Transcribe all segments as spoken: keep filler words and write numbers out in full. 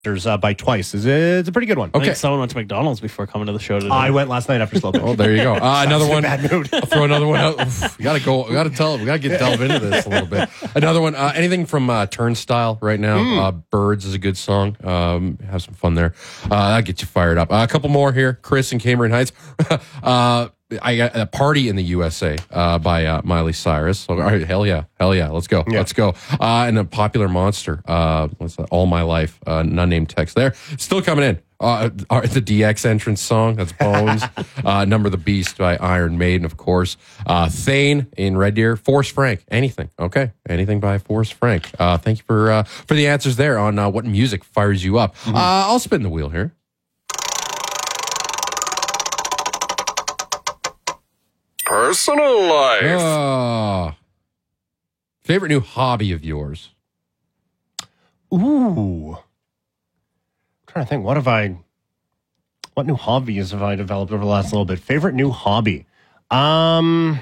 Uh, by twice. Is it, it's a pretty good one. Okay. I think someone went to McDonald's before coming to the show today. I went last night after Slow Pitch. Oh, there you go. Uh, another one. Bad mood. I'll throw another one out. Oof, we got to go. We got to tell. We got to get delve into this a little bit. Another one. Uh, anything from uh, Turnstile right now? Mm. Uh, Birds is a good song. Um, have some fun there. Uh, that gets you fired up. Uh, a couple more here. Chris in Cambridge Heights. uh, I got a Party in the U S A uh, by uh, Miley Cyrus. So, all right, hell yeah, hell yeah, let's go, yeah. let's go. Uh, and a Popular Monster. Uh, what's that? All My Life. Uh, unnamed text there. Still coming in. Uh, the D X entrance song. That's Bones. uh, Number of the Beast by Iron Maiden, of course. Uh, Thane in Red Deer. Forrest Frank. Anything. Okay, anything by Forrest Frank. Uh, thank you for uh, for the answers there on uh, what music fires you up. Mm-hmm. Uh, I'll spin the wheel here. Personal life. Uh, favorite new hobby of yours? Ooh. I'm trying to think. What have I, what new hobbies have I developed over the last little bit? Favorite new hobby? Um,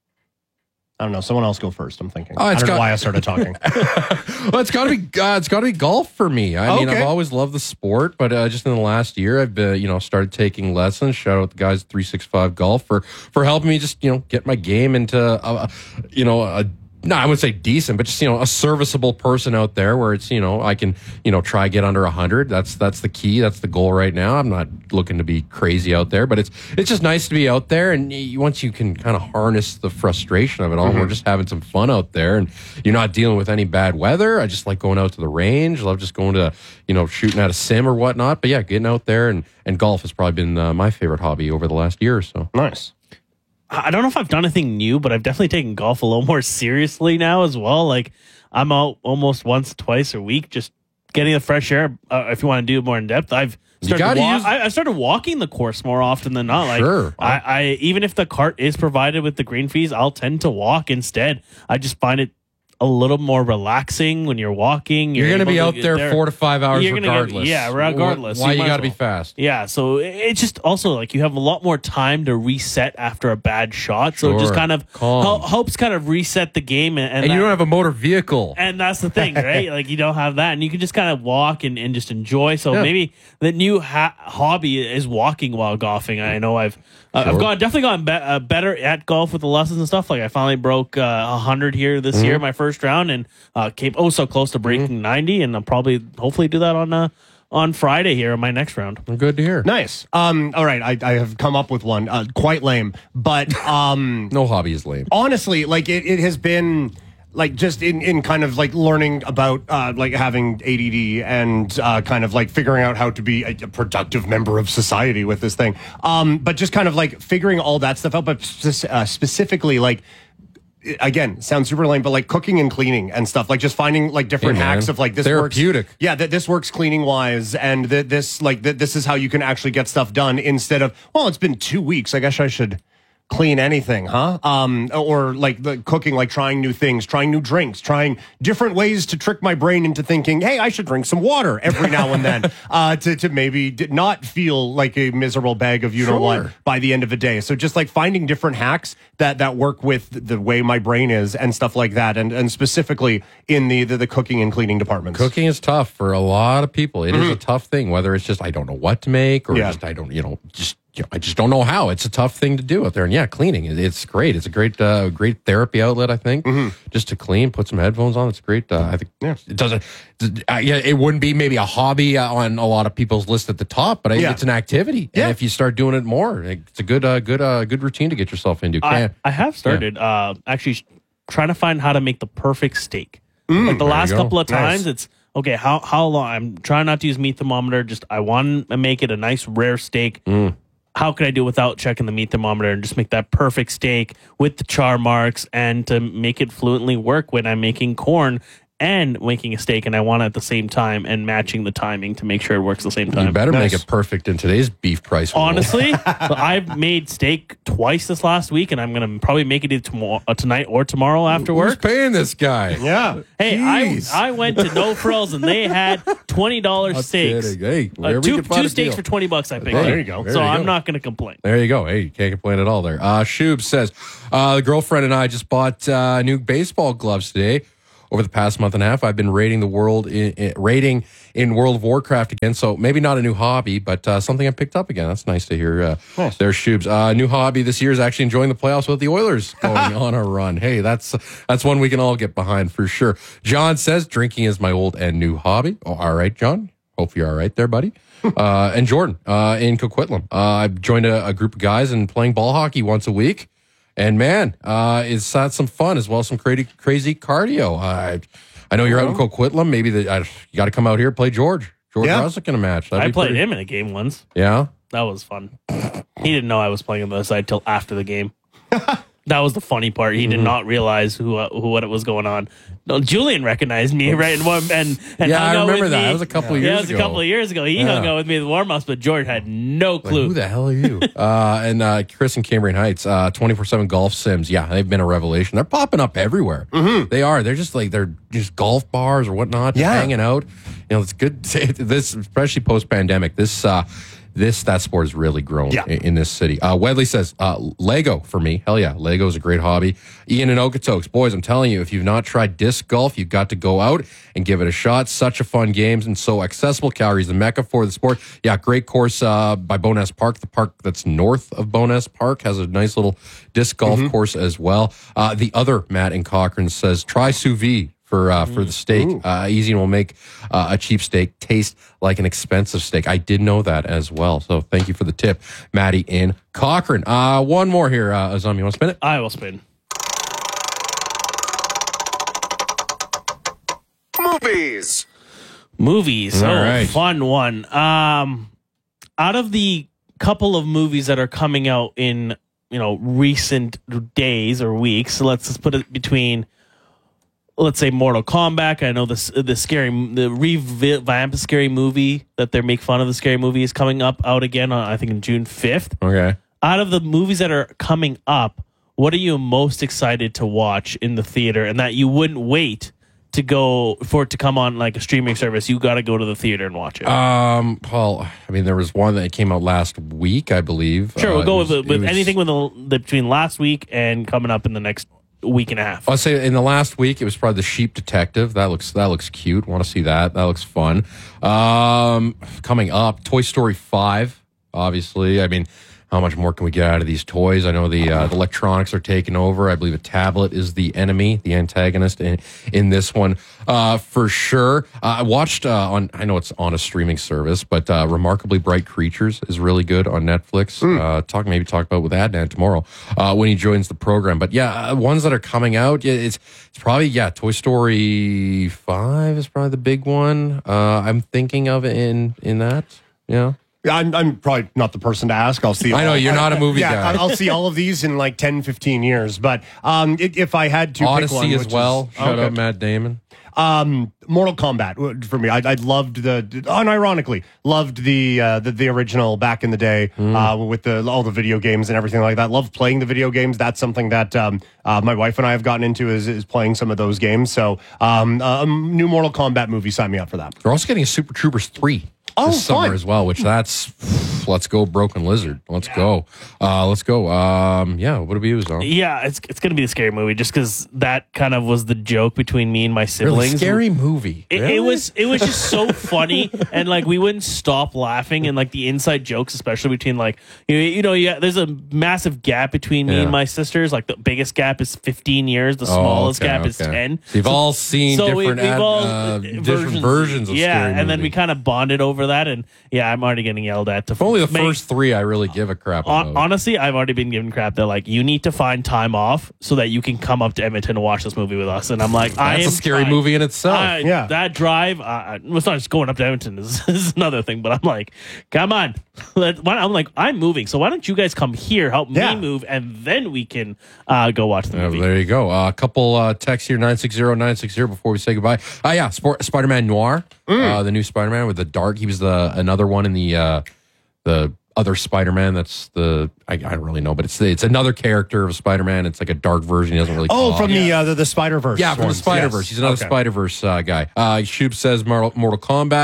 I don't know. Someone else go first. I'm thinking. Oh, I don't got, know why I started talking. Well, it's got to be uh, it's got to be golf for me. I okay. mean, I've always loved the sport, but uh, just in the last year, I've uh, you know started taking lessons. Shout out the guys at three sixty-five Golf for for helping me just you know get my game into uh, you know a. No, I would say decent, but just, you know, a serviceable person out there where it's, you know, I can, you know, try get under one hundred. That's that's the key. That's the goal right now. I'm not looking to be crazy out there, but it's it's just nice to be out there. And you, once you can kind of harness the frustration of it all, mm-hmm. we're just having some fun out there. And you're not dealing with any bad weather. I just like going out to the range. I love just going to, you know, shooting at a sim or whatnot. But yeah, getting out there and, and golf has probably been uh, my favorite hobby over the last year or so. Nice. I don't know if I've done anything new, but I've definitely taken golf a little more seriously now as well. Like I'm out almost once, twice a week, just getting the fresh air. Uh, if you want to do it more in depth, I've started. Wa- use- I, I started walking the course more often than not. Like sure. I, I, even if the cart is provided with the green fees, I'll tend to walk instead. I just find it a little more relaxing when you're walking. You're, you're going to be out there, there four to five hours you're regardless. Get, yeah, regardless. Why you, you got to well. be fast. Yeah, so it's just also like you have a lot more time to reset after a bad shot. So sure. it just kind of hel- helps kind of reset the game. And, and, and you that, don't have a motor vehicle. And that's the thing, right? Like you don't have that. And you can just kind of walk and, and just enjoy. So yeah. maybe the new ha- hobby is walking while golfing. I know I've uh, sure. I've got definitely gotten be- uh, better at golf with the lessons and stuff. Like I finally broke uh, one hundred here this mm-hmm. year, my first round. And Uh, came oh so close to breaking mm-hmm. ninety, and I'll probably hopefully do that on uh, on Friday here in my next round. Good to hear. Nice. Um, all right, I, I have come up with one. Uh, quite lame, but um, no hobby is lame. Honestly, like it, it has been like just in, in kind of like learning about uh, like having A D D and uh, kind of like figuring out how to be a, a productive member of society with this thing. Um, but just kind of like figuring all that stuff out, but spe- uh, specifically like. Again, sounds super lame, but like cooking and cleaning and stuff, like just finding like different hey, hacks of like this therapeutic. Works, yeah, that this works cleaning wise, and that this like that this is how you can actually get stuff done instead of well, it's been two weeks. I guess I should clean anything, huh? Um, or like the cooking, like trying new things, trying new drinks, trying different ways to trick my brain into thinking, hey, I should drink some water every now and then, uh, to to maybe not feel like a miserable bag of you know sure. what by the end of the day. So just like finding different hacks that that work with the way my brain is and stuff like that, and and specifically in the the, the cooking and cleaning departments. Cooking is tough for a lot of people. It mm-hmm. is a tough thing, whether it's just I don't know what to make or yeah. just I don't you know just. You know, I just don't know how. It's a tough thing to do out there. And yeah, cleaning, it's great. It's a great uh, great therapy outlet, I think. Mm-hmm. Just to clean, put some headphones on. It's great. Uh, I think yeah. it doesn't, uh, yeah, it wouldn't be maybe a hobby uh, on a lot of people's list at the top, but I, yeah. it's an activity. Yeah. And if you start doing it more, it's a good uh, good uh, good routine to get yourself into. I, I have started yeah. uh, actually trying to find how to make the perfect steak. Mm, like the last couple of times, nice. It's okay, how, how long? I'm trying not to use meat thermometer. Just I want to make it a nice rare steak. Mm. How can I do without checking the meat thermometer and just make that perfect steak with the char marks and to make it fluently work when I'm making corn and making a steak, and I want it at the same time and matching the timing to make sure it works at the same time. You better nice. make it perfect in today's beef price. Honestly, I've made steak twice this last week, and I'm going to probably make it either tomorrow, uh, tonight or tomorrow after Who's work. paying this guy? Yeah. Hey, I, I went to No Frills, and they had twenty dollars steaks. Kidding. Hey, uh, two two steaks for twenty bucks I picked. Oh, there you go. So there you I'm go. not going to complain. There you go. Hey, you can't complain at all there. Uh, Shub says, uh, the girlfriend and I just bought uh, new baseball gloves today. over the past month and a half. I've been rating the world in, in, rating in World of Warcraft again. So maybe not a new hobby, but uh, something I picked up again. That's nice to hear. Uh, Nice. There's Shubes. Uh, new hobby this year is actually enjoying the playoffs with the Oilers going on a run. Hey, that's that's one we can all get behind for sure. John says drinking is my old and new hobby. Oh, all right, John. Hope you're all right there, buddy. Uh, and Jordan uh, in Coquitlam. Uh, I've joined a, a group of guys and playing ball hockey once a week. And man, uh, it's had some fun as well as some crazy, crazy cardio. I, I know you're out in Coquitlam. Maybe the, I, you got to come out here play George. George Yeah. Russick in a match. That'd I be played pretty- him in a game once. Yeah. That was fun. He didn't know I was playing on the other side till after the game. That was the funny part. He did not realize who, uh, who what it was going on. No, Julian recognized me right and one- and, and Yeah, hung I out remember with that. me. That was a couple of Yeah, years it was ago. a couple of years ago. He Yeah. hung out with me at the warm ups, but George had no Like, clue. who the hell are you? uh, and uh, Chris in Cambrian Heights, uh, twenty-four seven golf sims. Yeah, they've been a revelation. They're popping up everywhere. They are. They're just like, they're just golf bars or whatnot, just Yeah. hanging out. You know, it's good. This, especially post pandemic, this, uh, this, that sport has really grown Yeah. in, in this city. Uh, Wedley says, uh, Lego for me. Hell yeah. Lego is a great hobby. Ian and Okotoks, boys, I'm telling you, if you've not tried disc golf, you've got to go out and give it a shot. Such a fun game and so accessible. Calgary's the mecca for the sport. Yeah, great course uh, by Boness Park. The park that's north of Boness Park has a nice little disc golf course as well. Uh, the other Matt in Cochrane says, try sous vide. For uh, for the steak, uh, easy and will make uh, a cheap steak taste like an expensive steak. I did know that as well. So thank you for the tip, Maddie in Cochrane. Uh, one more here, uh, Azam. You want to spin it? I will spin. Movies. Movies. All oh, right. fun one. Um, out of the couple of movies that are coming out in you know recent days or weeks, let's just put it between. Let's say Mortal Kombat. I know this the scary the revamped scary movie that they make fun of the scary movie is coming up out again on I think on June fifth. Okay. Out of the movies that are coming up, what are you most excited to watch in the theater and that you wouldn't wait to go for it to come on like a streaming service? You got to go to the theater and watch it. Um, Paul, I mean, there was one that came out last week, I believe. sure, Uh, we'll it go was- with, it with was- anything with the, the between last week and coming up in the next week and a half. I'll say in the last week it was probably the Sheep Detective. That looks that looks cute. Want to see that? That looks fun. Um, coming up, Toy Story five. Obviously, I mean, how much more can we get out of these toys? I know the, uh, the electronics are taking over. I believe a tablet is the enemy, the antagonist in in this one uh, for sure. Uh, I watched uh, on. I know it's on a streaming service, but uh, Remarkably Bright Creatures is really good on Netflix. Uh, talk maybe talk about with Adnan tomorrow uh, when he joins the program. But yeah, uh, ones that are coming out. yeah, It's it's probably yeah. Toy Story five is probably the big one. Uh, I'm thinking of in in that. Yeah. Yeah, I'm, I'm probably not the person to ask. I'll see. I know, all- you're not a movie yeah, guy. I'll see all of these in like ten, fifteen years. But um, i- if I had to pick one, Odyssey as which well. is- Shut okay. up, Matt Damon. Um, Mortal Kombat for me. I, I loved the, unironically, loved the, uh, the the original back in the day uh, with the all the video games and everything like that. Loved playing the video games. That's something that um, uh, my wife and I have gotten into is, is playing some of those games. So, um, uh, a new Mortal Kombat movie. Sign me up for that. They're also getting a Super Troopers three Oh, this summer fun. as well, which that's let's go Broken Lizard. Let's go. Uh, let's go. Um, yeah, what do we use? Huh? Yeah, it's it's gonna be a scary movie just because that kind of was the joke between me and my Really siblings. scary movie. It, Really? it was it was just so funny, and like we wouldn't stop laughing, and like the inside jokes, especially between like you, you know, yeah, there's a massive gap between me Yeah. and my sisters. Like the biggest gap is fifteen years, the Oh, smallest okay, gap is okay. ten. So you've all seen So we, different, we've ad- all uh, different versions of yeah, scary and then we movie. kind of bonded over that, and yeah, I'm already getting yelled at to If only the make- first three I really give a crap Hon- about. honestly, I've already been given crap. They're like, you need to find time off so that you can come up to Edmonton and watch this movie with us. And I'm like, I That's am a scary trying. movie in itself. I- Yeah. that drive. Uh, it's not just going up to Edmonton. This is another thing. But I'm like, come on. Let- why- I'm like, I'm moving, so why don't you guys come here, help Yeah. me move, and then we can uh, go watch the Uh, movie. there you go. Uh, a couple uh, texts here, nine six zero, nine six zero, before we say goodbye. Uh, yeah, Sport, Spider-Man Noir, uh, the new Spider-Man with the dark. He was the another one in the uh, the other Spider-Man. That's the, I, I don't really know, but it's it's another character of Spider-Man. It's like a dark version. He doesn't really Oh, talk. from the uh, the, the Spider Verse. Yeah, from the Spider Verse. He's another Spider Verse uh, guy. Uh, Shub says Mortal, Mortal Kombat.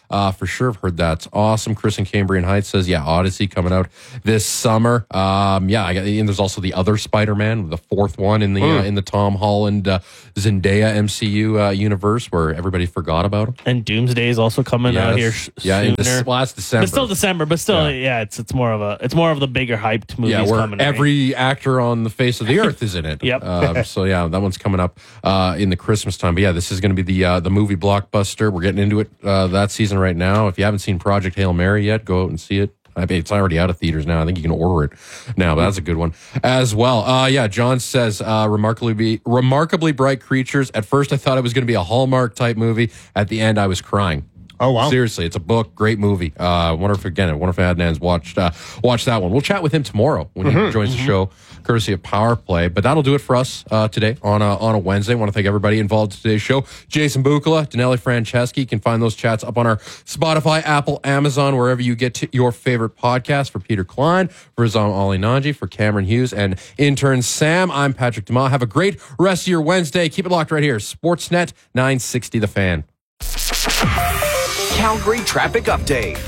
Uh, for sure, I've heard that's awesome. Chris in Cambrian Heights says, yeah, Odyssey coming out this summer. Um, yeah, I got, and there's also the other Spider-Man, the fourth one in the mm. uh, in the Tom Holland uh, Zendaya M C U uh, universe, where everybody forgot about him. And Doomsday is also coming yes. out here sh- yeah, sooner. This, well, that's December. But still December. But still, yeah, yeah it's it's more of a it's more of the bigger hyped movies yeah, where coming. Every right? actor on the face of the earth is in it. Yep. Um, so yeah, that one's coming up uh, in the Christmas time. But yeah, this is going to be the uh, the movie blockbuster. We're getting into it uh, that season right now. If you haven't seen Project Hail Mary yet, go out and see it. I mean, it's already out of theaters now. I think you can order it now, but that's a good one as well. Uh, yeah, John says, uh, remarkably, remarkably bright creatures. At first, I thought it was going to be a Hallmark type movie. At the end, I was crying. Oh, wow. Seriously, it's a book, great movie. Uh, I wonder if, again, I wonder if Adnan's watched, uh, watched that one. We'll chat with him tomorrow when mm-hmm, he joins mm-hmm. the show, courtesy of Power Play. But that'll do it for us uh, today on a, on a Wednesday. I want to thank everybody involved in today's show. Jason Bukala, Danelli Franceschi. You can find those chats up on our Spotify, Apple, Amazon, wherever you get to your favorite podcast. For Peter Klein, for Rizam Ali Nanji, for Cameron Hughes, and intern Sam, I'm Patrick Dumas. Have a great rest of your Wednesday. Keep it locked right here. Sportsnet nine sixty The Fan. Calgary traffic update.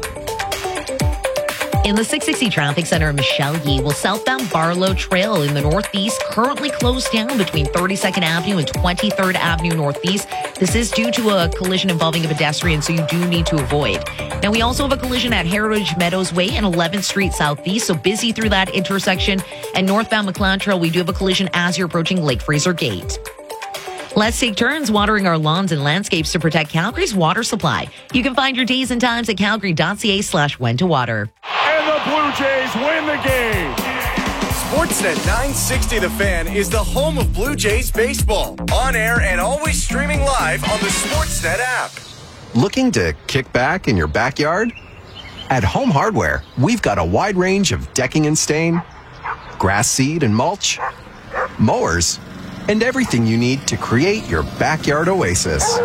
In the six sixty Traffic Center, Michelle Yee will southbound Barlow Trail in the northeast currently closed down between thirty-second Avenue and twenty-third Avenue Northeast. This is due to a collision involving a pedestrian, so you do need to avoid. Now, we also have a collision at Heritage Meadows Way and eleventh Street Southeast, so busy through that intersection. And northbound McLeod Trail, we do have a collision as you're approaching Lake Fraser Gate. Let's take turns watering our lawns and landscapes to protect Calgary's water supply. You can find your days and times at calgary.ca slash when to water. And the Blue Jays win the game. Sportsnet nine sixty The Fan is the home of Blue Jays baseball. On air and always streaming live on the Sportsnet app. Looking to kick back in your backyard? At Home Hardware, we've got a wide range of decking and stain, grass seed and mulch, mowers, and everything you need to create your backyard oasis.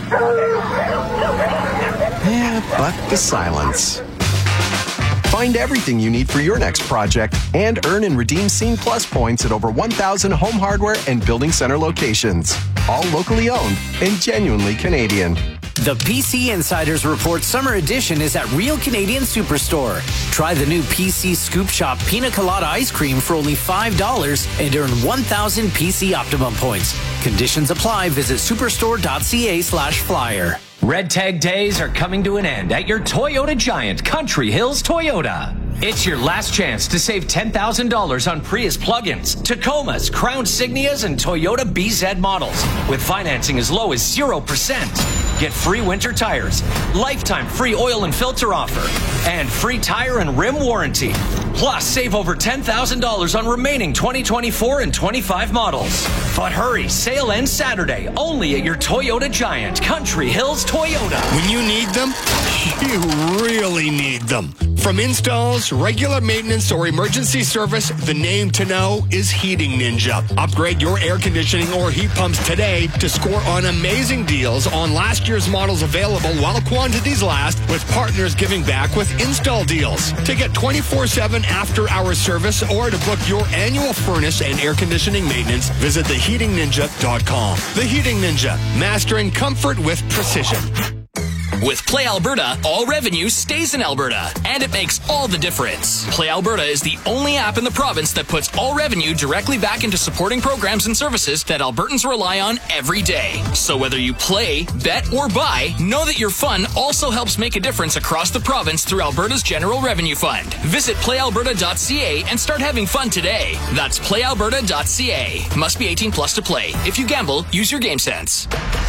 Yeah, but the silence. Find everything you need for your next project and earn and redeem Scene Plus points at over one thousand Home Hardware and Building Center locations. All locally owned and genuinely Canadian. The P C Insiders Report Summer Edition is at Real Canadian Superstore. Try the new P C Scoop Shop Pina Colada Ice Cream for only five dollars and earn one thousand P C Optimum points. Conditions apply. Visit superstore.ca slash flyer. Red Tag Days are coming to an end at your Toyota Giant, Country Hills Toyota. It's your last chance to save ten thousand dollars on Prius plug-ins, Tacomas, Crown Signias, and Toyota B Z models with financing as low as zero percent. Get free winter tires, lifetime free oil and filter offer, and free tire and rim warranty. Plus, save over ten thousand dollars on remaining twenty twenty-four and twenty-five models. But hurry, sale ends Saturday, only at your Toyota Giant, Country Hills Toyota. When you need them, you really need them. From installs, regular maintenance, or emergency service, the name to know is Heating Ninja. Upgrade your air conditioning or heat pumps today to score on amazing deals on last year's models available while quantities last, with partners giving back with install deals. To get twenty-four seven after-hour service or to book your annual furnace and air conditioning maintenance, visit the heating ninja dot com. The Heating Ninja, mastering comfort with precision. With Play Alberta, all revenue stays in Alberta, and it makes all the difference. Play Alberta is the only app in the province that puts all revenue directly back into supporting programs and services that Albertans rely on every day. So whether you play, bet, or buy, know that your fun also helps make a difference across the province through Alberta's General Revenue Fund. Visit play alberta dot c a and start having fun today. That's play alberta dot c a. Must be eighteen plus to play. If you gamble, use your game sense.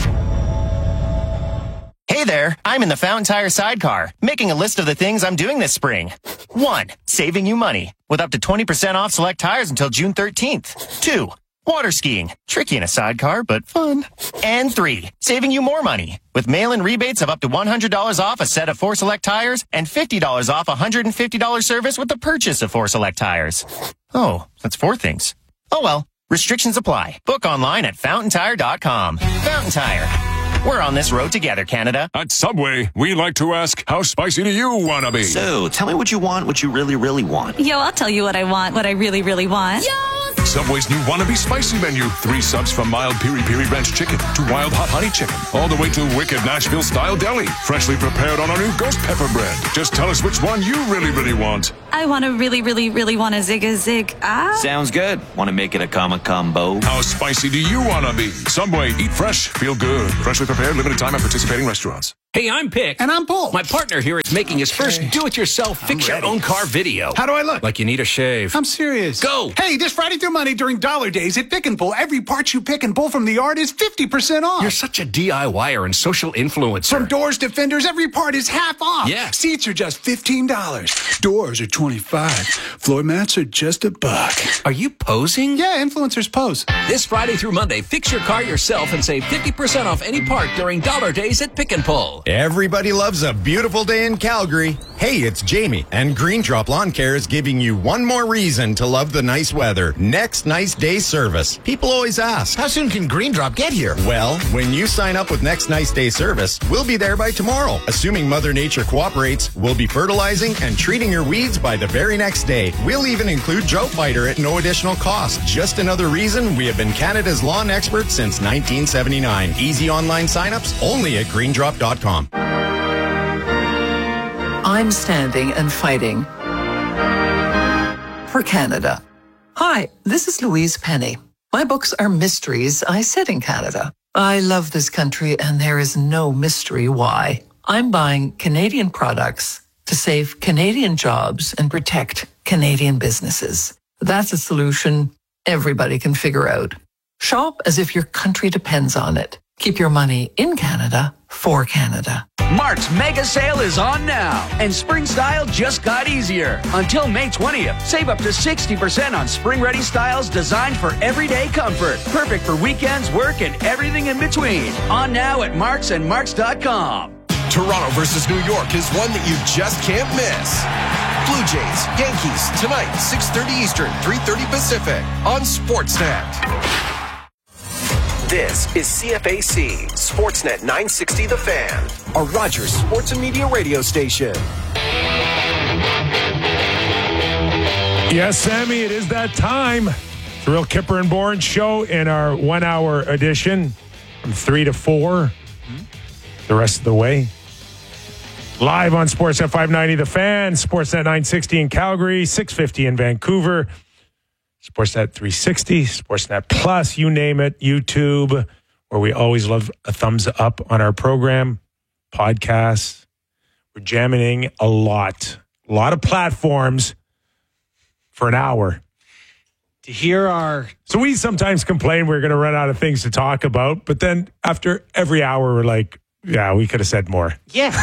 Hey there, I'm in the Fountain Tire sidecar, making a list of the things I'm doing this spring. One, saving you money, with up to twenty percent off select tires until June thirteenth. Two, water skiing, tricky in a sidecar, but fun. And three, saving you more money, with mail-in rebates of up to one hundred dollars off a set of four select tires and fifty dollars off a one hundred fifty dollars service with the purchase of four select tires. Oh, that's four things. Oh well, restrictions apply. Book online at fountain tire dot com. Fountain Tire. We're on this road together, Canada. At Subway, we like to ask, how spicy do you want to be? So, tell me what you want, what you really, really want. Yo, I'll tell you what I want, what I really, really want. Yo! Subway's new Wannabe Spicy Menu. Three subs from mild Piri Piri Ranch Chicken to wild hot honey chicken. All the way to wicked Nashville-style deli. Freshly prepared on our new Ghost Pepper bread. Just tell us which one you really, really want. I want to really, really, really want a zig a zig. Ah. Sounds good. Want to make it a comma combo? How spicy do you want to be? Subway, eat fresh, feel good. Freshly prepared, limited time at participating restaurants. Hey, I'm Pick. And I'm Paul. My partner here is making his okay. first do-it-yourself fix-your-own-car video. How do I look? Like you need a shave. I'm serious. Go! Hey, this Friday through Monday during Dollar Days at Pick and Pull, every part you pick and pull from the yard is fifty percent off. You're such a DIYer and social influencer. From doors to fenders, every part is half off. Yeah. Seats are just fifteen dollars. Doors are twenty-five dollars. Floor mats are just a buck. Are you posing? Yeah, influencers pose. This Friday through Monday, fix your car yourself and save fifty percent off any part during Dollar Days at Pick and Pull. Everybody loves a beautiful day in Calgary. Hey, it's Jamie, and Green Drop Lawn Care is giving you one more reason to love the nice weather. Next Nice Day service. People always ask, how soon can Green Drop get here? Well, when you sign up with Next Nice Day service, we'll be there by tomorrow. Assuming Mother Nature cooperates, we'll be fertilizing and treating your weeds by the very next day. We'll even include Drought Fighter at no additional cost. Just another reason we have been Canada's lawn expert since nineteen seventy-nine. Easy online signups only at green drop dot com. I'm standing and fighting for Canada. Hi, this is Louise Penny. My books are mysteries I set in Canada. I love this country and there is no mystery why. I'm buying Canadian products to save Canadian jobs and protect Canadian businesses. That's a solution everybody can figure out. Shop as if your country depends on it. Keep your money in Canada for Canada. Mark's mega sale is on now, and spring style just got easier. Until May twentieth, save up to sixty percent on spring-ready styles designed for everyday comfort. Perfect for weekends, work, and everything in between. On now at Marks and Marks dot com. Toronto versus New York is one that you just can't miss. Blue Jays, Yankees, tonight, six thirty Eastern, three thirty Pacific, on Sportsnet. This is C F A C, Sportsnet nine sixty The Fan, a Rogers Sports and Media radio station. Yes, Sammy, it is that time. It's the Real Kipper and Bourne show in our one-hour edition from three to four. The rest of the way. Live on Sportsnet five ninety The Fan, Sportsnet nine sixty in Calgary, six fifty in Vancouver. Sportsnet three sixty, Sportsnet Plus, you name it, YouTube, where we always love a thumbs up on our program, podcasts. We're jamming a lot, a lot of platforms for an hour. To hear our... So we sometimes complain we're going to run out of things to talk about, but then after every hour, we're like, yeah, we could have said more. Yeah.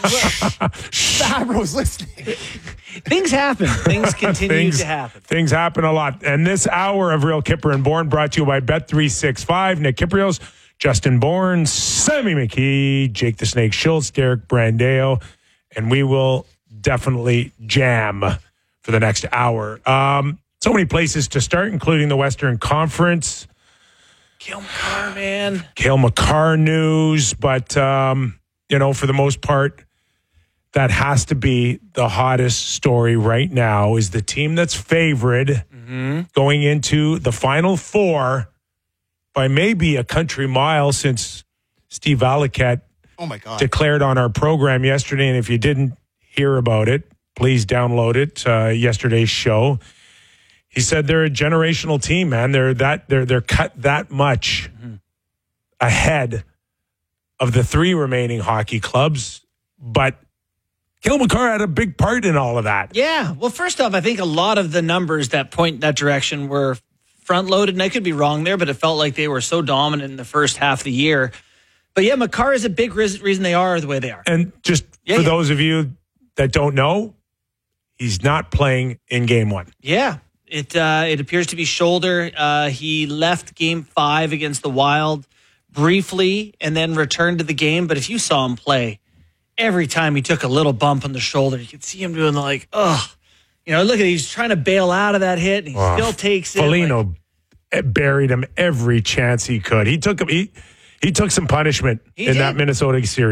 Fabro's listening. Things happen. Things continue things, to happen. Things happen a lot. And this hour of Real Kipper and Bourne brought to you by Bet three sixty-five. Nick Kiprios, Justin Bourne, Sammy McKee, Jake the Snake Schultz, Derek Brandeo. And we will definitely jam for the next hour. Um, so many places to start, including the Western Conference. Cale Makar, man. Cale Makar news. But, um, you know, for the most part, that has to be the hottest story right now is the team that's favored mm-hmm. going into the Final Four by maybe a country mile since Steve Valiquette oh my God. declared on our program yesterday. And if you didn't hear about it, please download it, uh, yesterday's show. He said they're a generational team, man. They're that they're they're cut that much mm-hmm. ahead of the three remaining hockey clubs, but Cale Makar had a big part in all of that. Yeah. Well, first off, I think a lot of the numbers that point in that direction were front-loaded, and I could be wrong there, but it felt like they were so dominant in the first half of the year. But yeah, Makar is a big reason they are the way they are. And just yeah, for yeah. those of you that don't know, he's not playing in game one. Yeah. It uh, it appears to be shoulder. Uh, he left game five against the Wild briefly and then returned to the game. But if you saw him play, every time he took a little bump on the shoulder, you could see him doing the like, ugh. You know, look at it. He's trying to bail out of that hit, and he oh, still takes it. Foligno like, buried him every chance he could. He took him. He, he took some punishment he in did. that Minnesota series.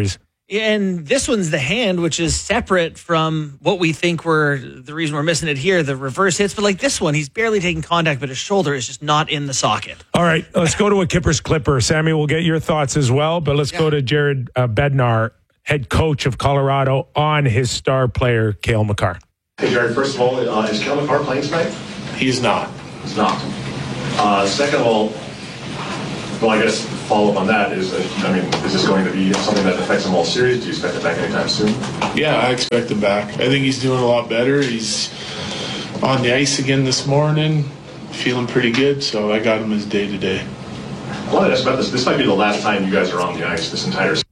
And this one's the hand, which is separate from what we think were the reason we're missing it here, the reverse hits. But like this one, he's barely taking contact, but his shoulder is just not in the socket. All right, let's go to a Kippers Clipper. Sammy, we'll get your thoughts as well, but let's yeah. go to Jared uh, Bednar, head coach of Colorado, on his star player, Cale Makar. Hey, Jared, first of all, uh, is Cale Makar playing tonight? He's not. He's not. Uh, second of all, well, I guess follow up on that is, uh, I mean, is this going to be something that affects him all series? Do you expect it back anytime soon? Yeah, I expect him back. I think he's doing a lot better. He's on the ice again this morning, feeling pretty good, so I got him as day to day. I wanted to ask about this. This might be the last time you guys are on the ice this entire season.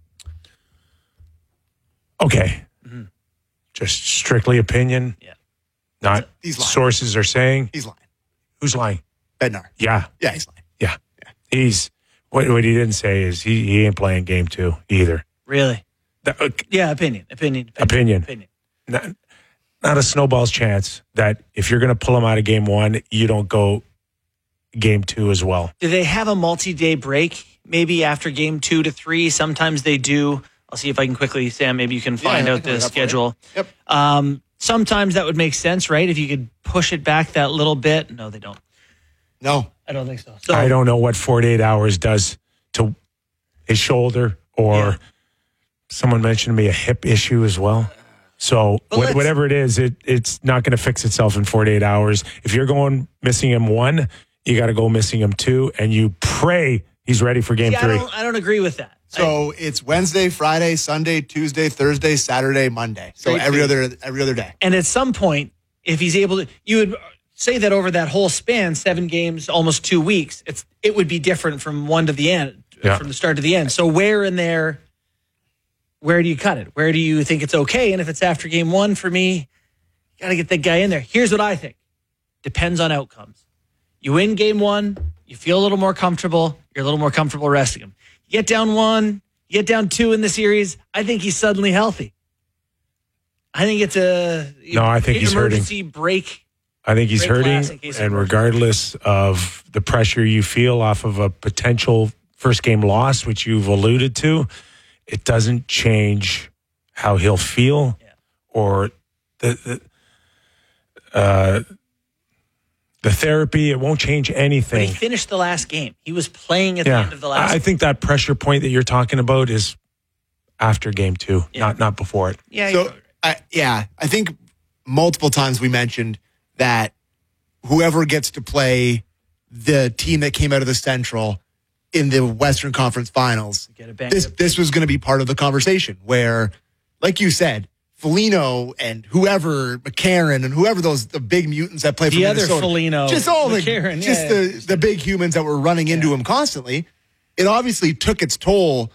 Okay. Mm-hmm. Just strictly opinion. Yeah. Not he's lying. Sources are saying. He's lying. Who's lying? Bednar. Yeah. Yeah, he's lying. Yeah. yeah. He's what what he didn't say is he, he ain't playing game two either. Really? The, uh, yeah, opinion, opinion, opinion. Opinion. opinion. Not, not a snowball's chance that if you're going to pull him out of game one, you don't go game two as well. Do they have a multi-day break maybe after game two to three? Sometimes they do. I'll see if I can quickly, Sam, maybe you can find yeah, out the schedule. Yep. Um, sometimes that would make sense, right? If you could push it back that little bit. No, they don't. No. I don't think so. so I don't know what forty-eight hours does to his shoulder, or yeah. someone mentioned to me a hip issue as well. So what, whatever it is, it it's not going to fix itself in forty-eight hours. If you're going missing him one, you got to go missing him two, and you pray he's ready for game See, three. I don't, I don't agree with that. So I, it's Wednesday, Friday, Sunday, Tuesday, Thursday, Saturday, Monday. So every other every other day. And at some point, if he's able to, you would say that over that whole span, seven games, almost two weeks, it's it would be different from one to the end, yeah. from the start to the end. So where in there, where do you cut it? Where do you think it's okay? And if it's after game one, for me, you got to get that guy in there. Here's what I think. Depends on outcomes. You win game one, you feel a little more comfortable, you're a little more comfortable resting him. You get down one, you get down two in the series, I think he's suddenly healthy. I think it's a no. I think he's hurting. Emergency break. I think he's hurting, and regardless of the pressure you feel off of a potential first game loss, which you've alluded to, it doesn't change how he'll feel yeah. or the the, uh, the therapy. It won't change anything. But he finished the last game. He was playing at yeah. the end of the last. I think that pressure point that you're talking about is after game two, yeah. not not before it. Yeah. So I, yeah, I think multiple times we mentioned that whoever gets to play the team that came out of the Central in the Western Conference Finals, this this was going to be part of the conversation where, like you said, Foligno and whoever, McCarron and whoever those the big mutants that play for the Minnesota, other Foligno, just all McCarron, the just yeah, the yeah. the big humans that were running into yeah. him constantly. It obviously took its toll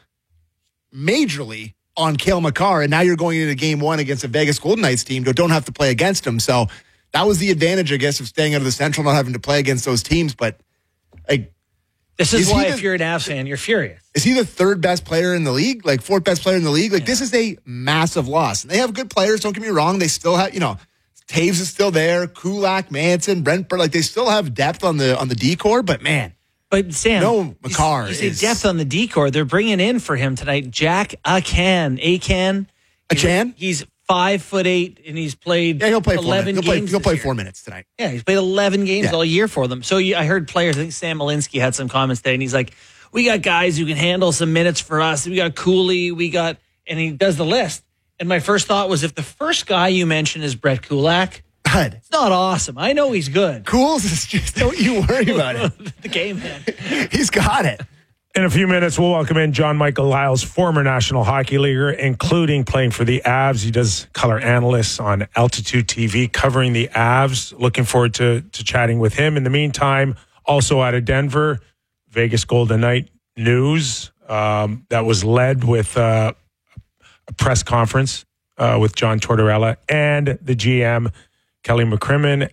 majorly on Cale Makar, and now you're going into game one against a Vegas Golden Knights team that don't have to play against him. So that was the advantage, I guess, of staying out of the Central, not having to play against those teams. But like, this is, is why, the, if you're an Avs fan, you're furious. Is he the third best player in the league? Like fourth best player in the league? Like yeah. this is a massive loss. And they have good players. Don't get me wrong. They still have, you know, Taves is still there. Kulak, Manson, Brentford. Like they still have depth on the on the D-core. But man, but Sam, no Makar. You say depth on the D-core. They're bringing in for him tonight Jack Acan. Acan. Achan? He's five foot eight, and he's played yeah, he'll play eleven he'll games. Play, he'll play year. four minutes tonight. Yeah, he's played eleven games yeah. all year for them. So you, I heard players. I think Sam Malinsky had some comments today, and he's like, "We got guys who can handle some minutes for us. We got Cooley. We got," and he does the list. And my first thought was, if the first guy you mentioned is Brett Kulak, God. It's not awesome. I know he's good. Cools is just, don't you worry about it. The game, man. He's got it. In a few minutes, we'll welcome in John Michael Lyles, former National Hockey Leaguer, including playing for the Avs. He does color analysts on Altitude T V, covering the Avs. Looking forward to, to chatting with him. In the meantime, also out of Denver, Vegas Golden Knight news um, that was led with uh, a press conference uh, with John Tortorella and the G M, Kelly McCrimmon,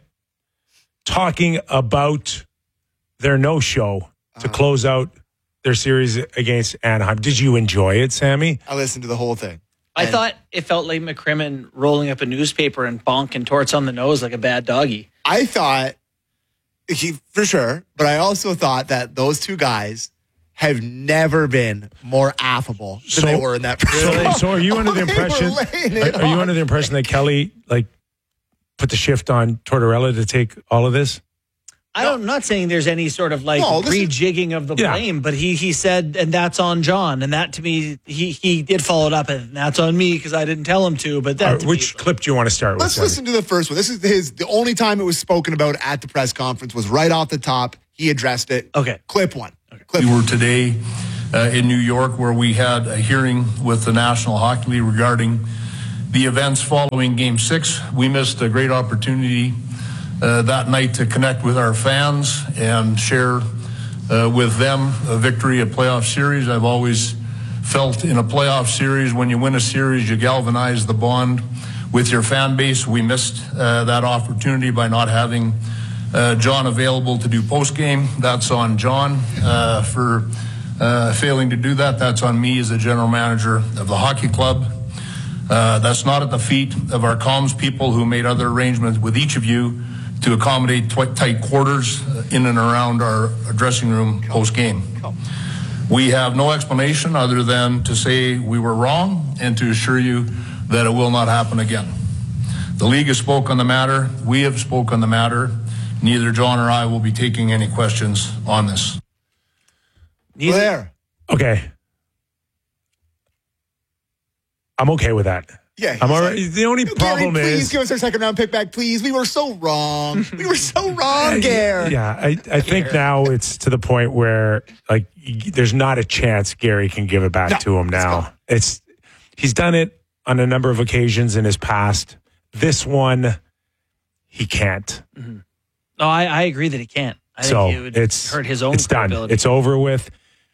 talking about their no-show to uh, close out their series against Anaheim. Did you enjoy it, Sammy? I listened to the whole thing. I and thought it felt like McCrimmon rolling up a newspaper and bonking Torts on the nose like a bad doggy. I thought, he, for sure, but I also thought that those two guys have never been more affable than So- they were in that. So, so are you under the They were impression? laying it Are, are you on. under the impression that Kelly like put the shift on Tortorella to take all of this? I don't, I'm not saying there's any sort of like No, this is- rejigging of the Yeah. blame, but he he said, and that's on John, and that to me, he he did follow it up, and that's on me because I didn't tell him to. But that Uh, to which me, clip do you want to start with? Let's Sammy? listen to the first one. This is his. The only time it was spoken about at the press conference was right off the top. He addressed it. Okay. Clip one. Clip We one. were today uh, in New York where we had a hearing with the National Hockey League regarding the events following Game Six. We missed a great opportunity uh, that night to connect with our fans and share uh, with them a victory, a playoff series. I've always felt in a playoff series, when you win a series, you galvanize the bond with your fan base. We missed uh, that opportunity by not having uh, John available to do post-game. That's on John uh, for uh, failing to do that. That's on me as the general manager of the hockey club. Uh, that's not at the feet of our comms people who made other arrangements with each of you to accommodate tw- tight quarters uh, in and around our dressing room post-game. We have no explanation other than to say we were wrong and to assure you that it will not happen again. The league has spoken on the matter. We have spoken on the matter. Neither John or I will be taking any questions on this. There. Okay. I'm okay with that. Yeah, I'm he's all right. like, The only Gary, problem please is, give us our second round pick back, please. We were so wrong. We were so wrong, Gary. yeah, I, I think now it's to the point where like y- there's not a chance Gary can give it back No, to him now. It's he's done it on a number of occasions in his past. This one, he can't. no, I, I agree that he can't. I so think it would it's hurt his own It's done. credibility. It's over with.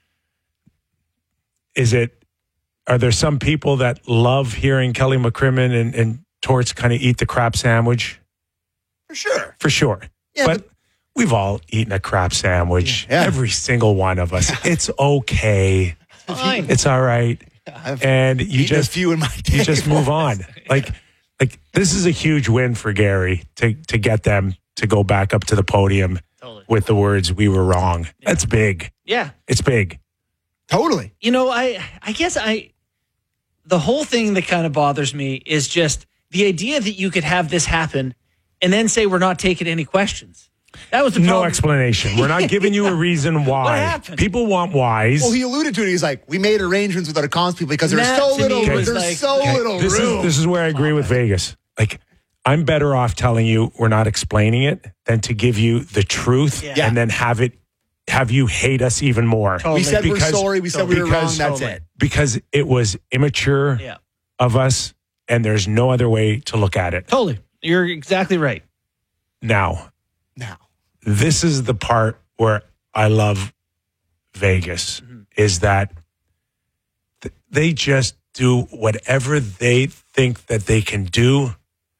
Is it? Are there some people that love hearing Kelly McCrimmon and, and Torts kind of eat the crap sandwich? For sure. For sure. Yeah, but, we've all eaten a crap sandwich. Yeah. Every single one of us. It's okay. Fine. It's all right. I've And you eaten a just few in my day. you just move on. Like like this is a huge win for Gary to to get them to go back up to the podium Totally. with the words "we were wrong." That's big. Yeah. It's big. Totally. You know, I I guess I the whole thing that kind of bothers me is just the idea that you could have this happen and then say we're not taking any questions. That was the No problem. explanation. We're not giving you a reason why. happened? People want whys. Well, he alluded to it. He's like, we made arrangements with our comms people because there's That so to little. me was There's like- so Okay, little this room. is this is where I agree with Vegas. Like, I'm better off telling you we're not explaining it than to give you the truth Yeah. and then have it have you hate us even more. Totally. we said Because- we're sorry. We said we were wrong. because- That's Totally. it. Because it was immature Yeah. of us, and there's no other way to look at it. Totally. You're exactly right. Now, Now. this is the part where I love Vegas is that th- they just do whatever they think that they can do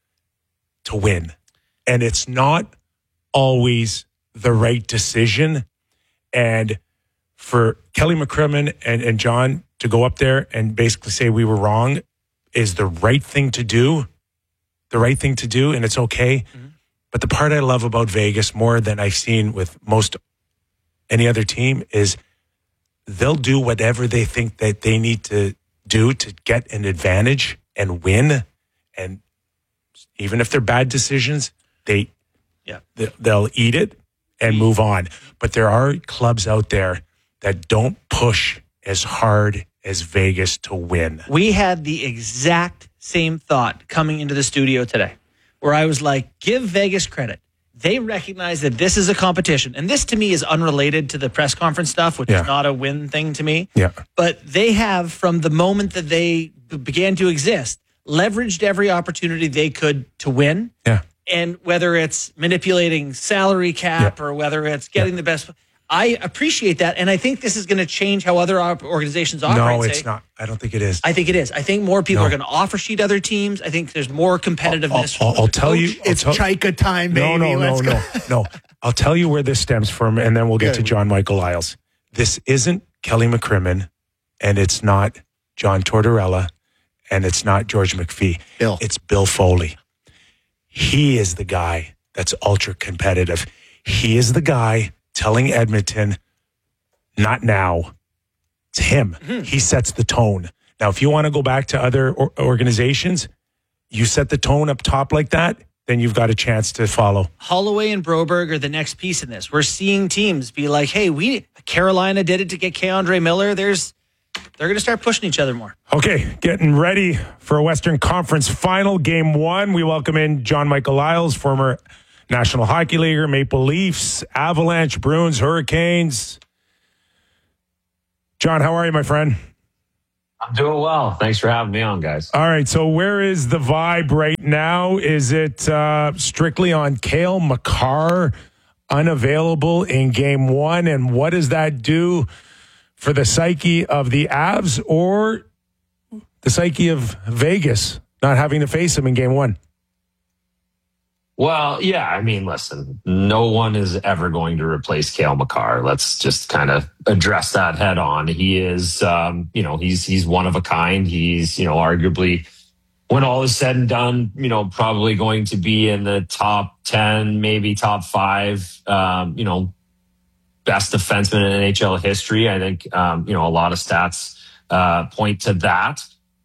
to win. And it's not always the right decision. And for Kelly McCrimmon and, and John to go up there and basically say we were wrong is the right thing to do, the right thing to do, and it's okay. But the part I love about Vegas more than I've seen with most any other team is they'll do whatever they think that they need to do to get an advantage and win. And even if they're bad decisions, they Yeah. they- they'll eat it and move on. But there are clubs out there that don't push as hard as Vegas to win. We had the exact same thought coming into the studio today, where I was like, give Vegas credit. They recognize that this is a competition. And this to me is unrelated to the press conference stuff, which Yeah. is not a win thing to me. Yeah. But they have, from the moment that they b- began to exist, leveraged every opportunity they could to win. Yeah. And whether it's manipulating salary cap or whether it's getting the best, I appreciate that. And I think this is going to change how other op- organizations operate. No, it's say. not. I don't think it is. I think it is. I think more people No. are going to offer sheet other teams. I think there's more competitiveness. I'll, I'll, I'll tell you. I'll It's tell- Chaika time, baby. No, no, no, Let's no, go. no. I'll tell you where this stems from, and then we'll get Good. to John Michael Isles. This isn't Kelly McCrimmon, and it's not John Tortorella, and it's not George McPhee. Bill. It's Bill Foley. He is the guy that's ultra competitive. He is the guy telling Edmonton, not now, It's him. Mm-hmm. He sets the tone. Now, if you want to go back to other or- organizations, you set the tone up top like that, then you've got a chance to follow. Holloway and Broberg are the next piece in this. We're seeing teams be like, hey, we Carolina did it to get Keandre Miller. There's They're going to start pushing each other more. Okay, getting ready for a Western Conference final, game one. We welcome in John Michael Lyles, former National Hockey Leaguer, Maple Leafs, Avalanche, Bruins, Hurricanes. John, how are you, my friend? I'm doing well. Thanks for having me on, guys. All right, so where is the vibe right now? Is it uh, strictly on Cale Makar unavailable in game one? And what does that do for the psyche of the Avs or the psyche of Vegas not having to face him in game one? Well, yeah, I mean, listen, no one is ever going to replace Cale Makar. Let's just kind of address that head on. He is, um, you know, he's he's one of a kind. He's, you know, arguably, when all is said and done, you know, probably going to be in the top ten, maybe top five, um, you know, best defenseman in N H L history. I think, um, you know, a lot of stats uh, point to that.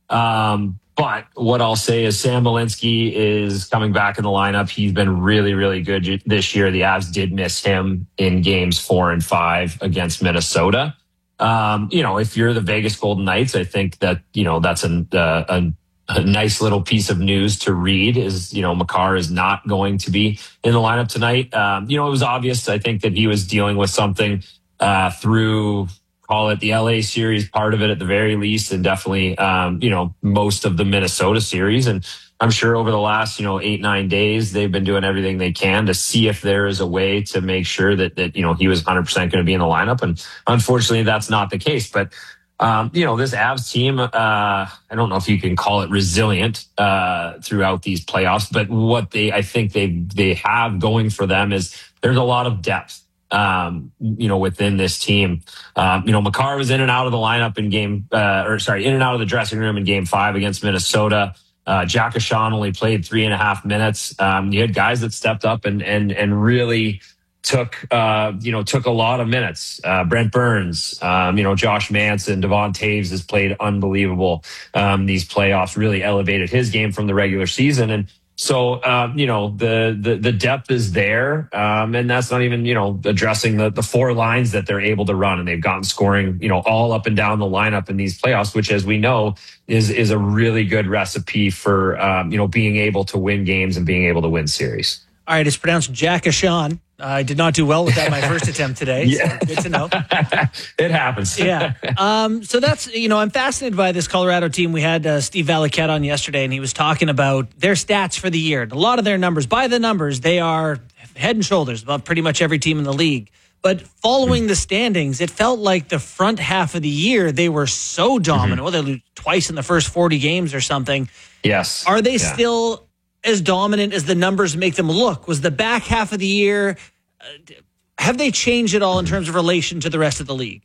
Um, but what I'll say is Sam Belinsky is coming back in the lineup. He's been really, really good this year. The Avs did miss him in games four and five against Minnesota. Um, you know, if you're the Vegas Golden Knights, I think that, you know, that's a, a, a nice little piece of news to read is, you know, Makar is not going to be in the lineup tonight. Um, you know, it was obvious, I think, that he was dealing with something uh, through, call it the L A series, part of it at the very least, and definitely, um, you know, most of the Minnesota series. And I'm sure over the last, you know, eight, nine days, they've been doing everything they can to see if there is a way to make sure that, that, you know, he was one hundred percent going to be in the lineup. And unfortunately, that's not the case. But, um, you know, this Avs team, uh, I don't know if you can call it resilient, uh, throughout these playoffs, but what they, I think they, they have going for them is there's a lot of depth. Um, you know, within this team, um, you know, Makar was in and out of the lineup in game, uh, or sorry, in and out of the dressing room in game five against Minnesota. Uh, Jack Ashawn only played three and a half minutes. Um, you had guys that stepped up and, and, and really took, uh, you know, took a lot of minutes. Uh, Brent Burns, um, you know, Josh Manson, Devon Taves has played unbelievable. Um, these playoffs really elevated his game from the regular season. And, So, um, you know, the, the, the depth is there. Um, and that's not even, you know, addressing the, the four lines that they're able to run. And they've gotten scoring, you know, all up and down the lineup in these playoffs, which, as we know, is, is a really good recipe for, um, you know, being able to win games and being able to win series. All right. It's pronounced Jack Ashawn. I did not do well with that my first attempt today. Yeah. So good to know. It happens. Yeah. Um, so that's, you know, I'm fascinated by this Colorado team. We had uh, Steve Valiquette on yesterday, and he was talking about their stats for the year. And a lot of their numbers, by the numbers, they are head and shoulders above pretty much every team in the league. But following the standings, it felt like the front half of the year, they were so dominant. Mm-hmm. Well, they lose twice in the first forty games or something. Yes. Are they yeah. still as dominant as the numbers make them look? Was the back half of the year, uh, have they changed at all in terms of relation to the rest of the league?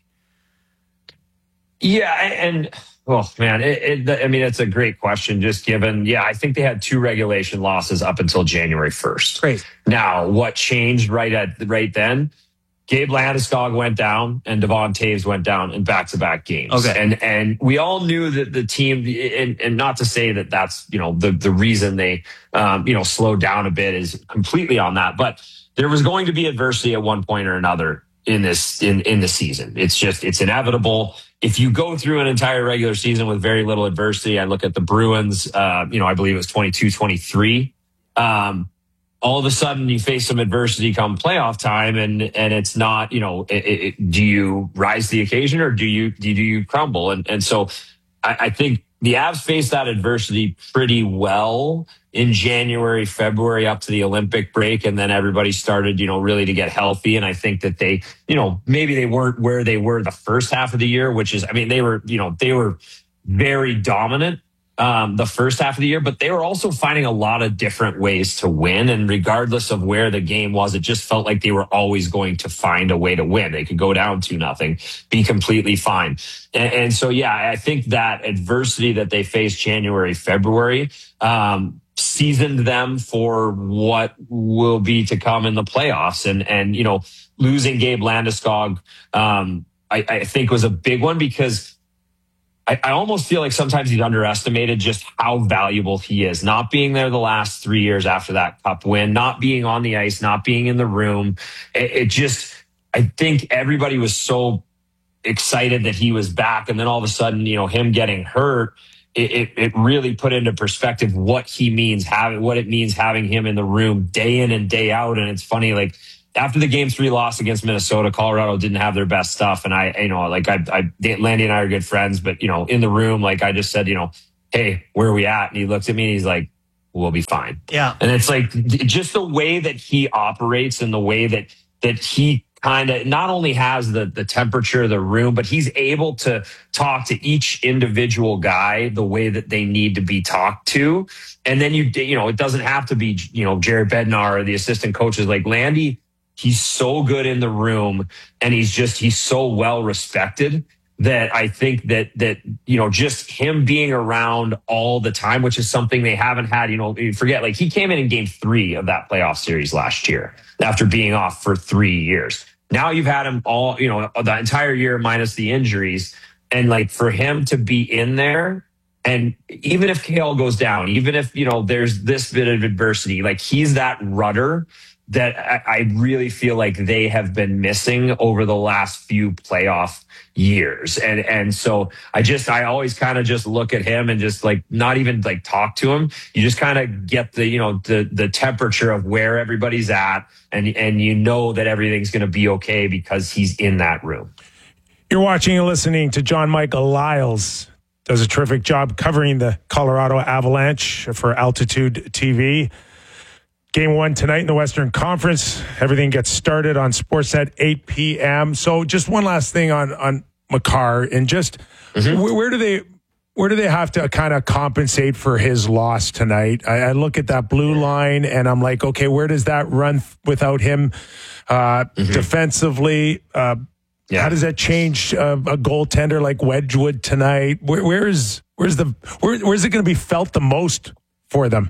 Yeah, and oh man, it, it, I mean, it's a great question. Just given, yeah, I think they had two regulation losses up until January first. Great. Now, what changed right at right then? Gabe Landeskog went down and Devon Taves went down in back-to-back games. Okay. And and we all knew that the team, and, and not to say that that's, you know, the, the reason they, um, you know, slowed down a bit is completely on that. But there was going to be adversity at one point or another in this, in, in the season. It's just, it's inevitable. If you go through an entire regular season with very little adversity, I look at the Bruins, uh, you know, I believe it was twenty-two twenty-three. Um, all of a sudden you face some adversity come playoff time, and, and it's not, you know, it, it, do you rise to the occasion or do you, do you crumble? And, and so I, I think the Avs faced that adversity pretty well in January, February, up to the Olympic break. And then everybody started, you know, really to get healthy. And I think that they, you know, maybe they weren't where they were the first half of the year, which is, I mean, they were, you know, they were very dominant um, the first half of the year, but they were also finding a lot of different ways to win. And regardless of where the game was, it just felt like they were always going to find a way to win. They could go down two nothing, be completely fine. And, and so, yeah, I think that adversity that they faced January, February, um, seasoned them for what will be to come in the playoffs. And, and, you know, losing Gabe Landeskog, um, I, I think was a big one because I, I almost feel like sometimes he's underestimated just how valuable he is. Not being there the last three years after that cup win, not being on the ice, not being in the room. It, it just, I think everybody was so excited that he was back. And then all of a sudden, you know, him getting hurt, it, it, it really put into perspective what he means, having, what it means having him in the room day in and day out. And it's funny, like, after the game three loss against Minnesota, Colorado didn't have their best stuff. And I, you know, like I, I, Landy and I are good friends, but you know, in the room, like I just said, you know, hey, where are we at? And he looks at me and he's like, we'll be fine. Yeah. And it's like, just the way that he operates and the way that, that he kind of not only has the, the temperature of the room, but he's able to talk to each individual guy the way that they need to be talked to. And then you, you know, it doesn't have to be, you know, Jared Bednar or the assistant coaches. Like Landy, he's so good in the room and he's just, he's so well respected that I think that, that, you know, just him being around all the time, which is something they haven't had, you know, you forget, like he came in in game three of that playoff series last year after being off for three years. Now you've had him all, you know, the entire year minus the injuries. And like for him to be in there, and even if Cale goes down, even if, you know, there's this bit of adversity, like he's that rudder that I really feel like they have been missing over the last few playoff years. And, and so I just, I always kind of just look at him and just like, not even like talk to him. You just kind of get the, you know, the, the temperature of where everybody's at. And, and you know that everything's going to be okay because he's in that room. You're watching and listening to John Michael Lyles. Does a terrific job covering the Colorado Avalanche for Altitude T V. Game one tonight in the Western Conference. Everything gets started on Sportsnet eight p.m. So just one last thing on on Makar, and just mm-hmm. where, where do they where do they have to kind of compensate for his loss tonight? I, I look at that blue line and I'm like, okay, where does that run without him uh, mm-hmm. defensively? Uh, yeah. How does that change uh, a goaltender like Wedgwood tonight? Where, where is where's the where, where's it going to be felt the most for them?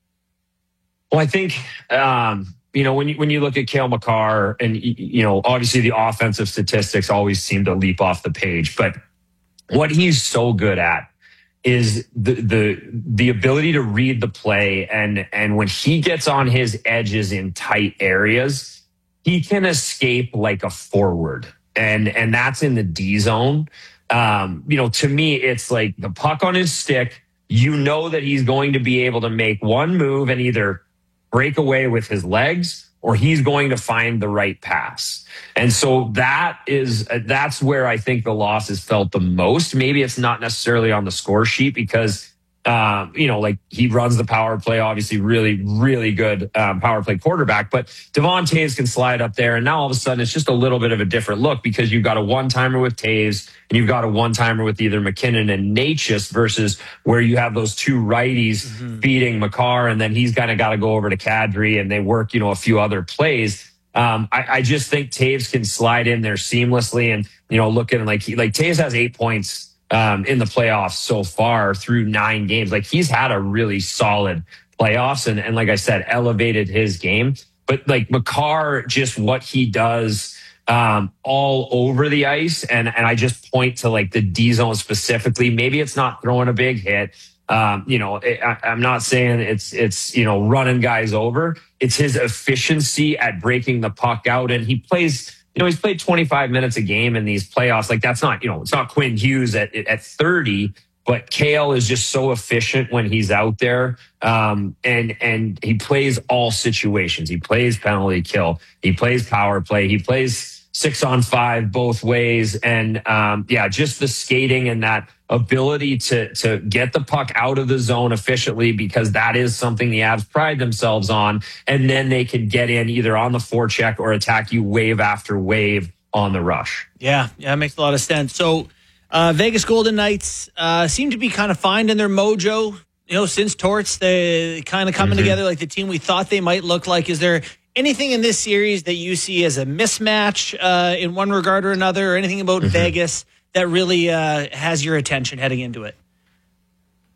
Well, I think, um, you know, when you, when you look at Cale Makar and, you know, obviously the offensive statistics always seem to leap off the page, but what he's so good at is the, the, the ability to read the play. And, and when he gets on his edges in tight areas, he can escape like a forward. And, and that's in the D zone. Um, you know, to me, it's like the puck on his stick. You know that he's going to be able to make one move and either break away with his legs or he's going to find the right pass. And so that is, that's where I think the loss is felt the most. Maybe it's not necessarily on the score sheet because, um, you know, like he runs the power play, obviously really, really good um, power play quarterback, but Devon Toews can slide up there. And now all of a sudden it's just a little bit of a different look because you've got a one-timer with Toews and you've got a one-timer with either McKinnon and Natchez versus where you have those two righties mm-hmm. feeding Makar, and then he's kind of got to go over to Kadri and they work, you know, a few other plays. Um, I, I just think Toews can slide in there seamlessly and, you know, looking like he, like Toews has eight points Um, in the playoffs so far through nine games. Like he's had a really solid playoffs and, and like I said, elevated his game. But like Makar, just what he does um, all over the ice. And, and I just point to like the D zone specifically. Maybe it's not throwing a big hit. Um, you know, it, I, I'm not saying it's, it's, you know, running guys over. It's his efficiency at breaking the puck out. And he plays, you know, he's played twenty-five minutes a game in these playoffs. Like that's not, you know, it's not Quinn Hughes at at thirty, but Cale is just so efficient when he's out there. Um, and, and he plays all situations. He plays penalty kill. He plays power play. He plays six on five both ways. And, um, yeah, just the skating and that ability to, to get the puck out of the zone efficiently, because that is something the Avs pride themselves on. And then they can get in either on the forecheck or attack you wave after wave on the rush. Yeah. Yeah. It makes a lot of sense. So, uh, Vegas Golden Knights, uh, seem to be kind of finding their mojo, you know, since Torts, they kind of coming mm-hmm. together like the team we thought they might look like. Is there anything in this series that you see as a mismatch, uh, in one regard or another, or anything about mm-hmm. Vegas that really uh, has your attention heading into it?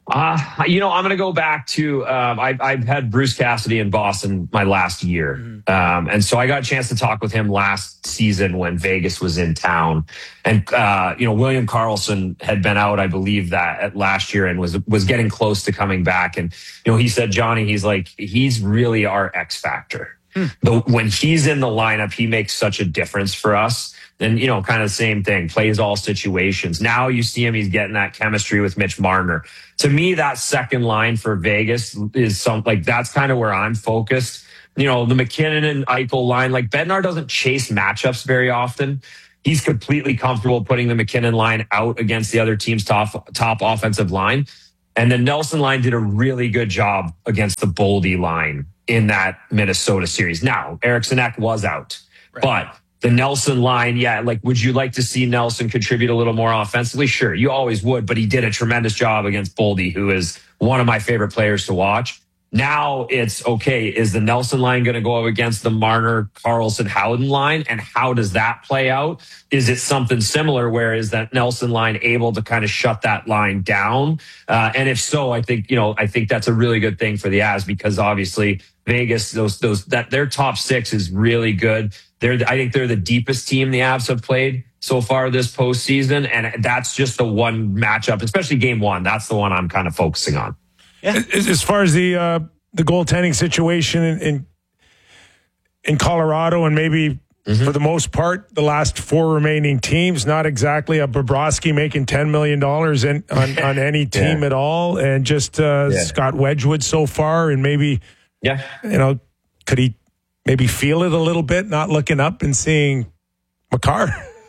Uh, you know, I'm going to go back to, um, I, I've had Bruce Cassidy in Boston my last year. Mm-hmm. Um, and so I got a chance to talk with him last season when Vegas was in town. And, uh, you know, William Karlsson had been out, I believe that at last year and was, was getting close to coming back. And, you know, he said, Johnny, he's like, he's really our X factor. Hmm. The, when he's in the lineup, he makes such a difference for us. And, you know, kind of the same thing, plays all situations. Now you see him, he's getting that chemistry with Mitch Marner. To me, that second line for Vegas is some, like, that's kind of where I'm focused. You know, the McKinnon and Eichel line, like Bednar doesn't chase matchups very often. He's completely comfortable putting the McKinnon line out against the other team's top, top offensive line. And the Nelson line did a really good job against the Boldy line in that Minnesota series. Now, Eriksson Ek was out, right. But the Nelson line, yeah, like, would you like to see Nelson contribute a little more offensively? Sure, you always would, but he did a tremendous job against Boldy, who is one of my favorite players to watch. Now it's, okay, is the Nelson line going to go up against the Marner, Karlsson, Howden line? And how does that play out? Is it something similar where is that Nelson line able to kind of shut that line down? Uh, and if so, I think, you know, I think that's a really good thing for the Avs because obviously Vegas, those, those, that their top six is really good. They're, I think they're the deepest team the Avs have played so far this postseason. And that's just the one matchup, especially game one. That's the one I'm kind of focusing on. Yeah. As far as the uh, the goaltending situation in, in in Colorado and maybe mm-hmm. for the most part, the last four remaining teams, not exactly a Bobrovsky making ten million dollars in, on, on any team yeah. at all. And just uh, yeah. Scott Wedgwood so far. And maybe, yeah, you know, could he maybe feel it a little bit, not looking up and seeing Makar?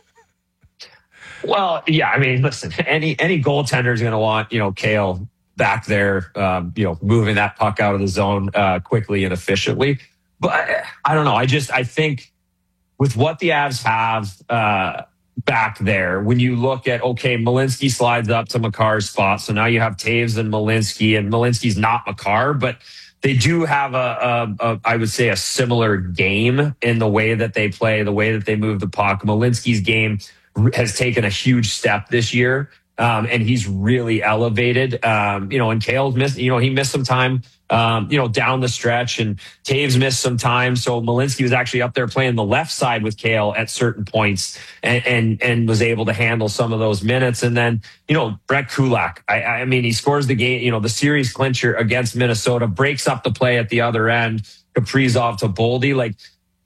Well, yeah, I mean, listen, any any goaltender is going to want, you know, Kale back there, um, you know, moving that puck out of the zone uh, quickly and efficiently. But I, I don't know. I just, I think with what the Avs have uh, back there, when you look at, okay, Malinsky slides up to Makar's spot. So now you have Taves and Malinsky, and Malinsky's not Makar, but they do have a, a, a, I would say, a similar game in the way that they play, the way that they move the puck. Malinsky's game has taken a huge step this year. Um, and he's really elevated, um, you know, and Kale's missed, you know, he missed some time, um, you know, down the stretch, and Taves missed some time. So Malinsky was actually up there playing the left side with Kale at certain points and, and, and was able to handle some of those minutes. And then, you know, Brett Kulak, I, I mean, he scores the game, you know, the series clincher against Minnesota, breaks up the play at the other end, Kaprizov to Boldy. Like,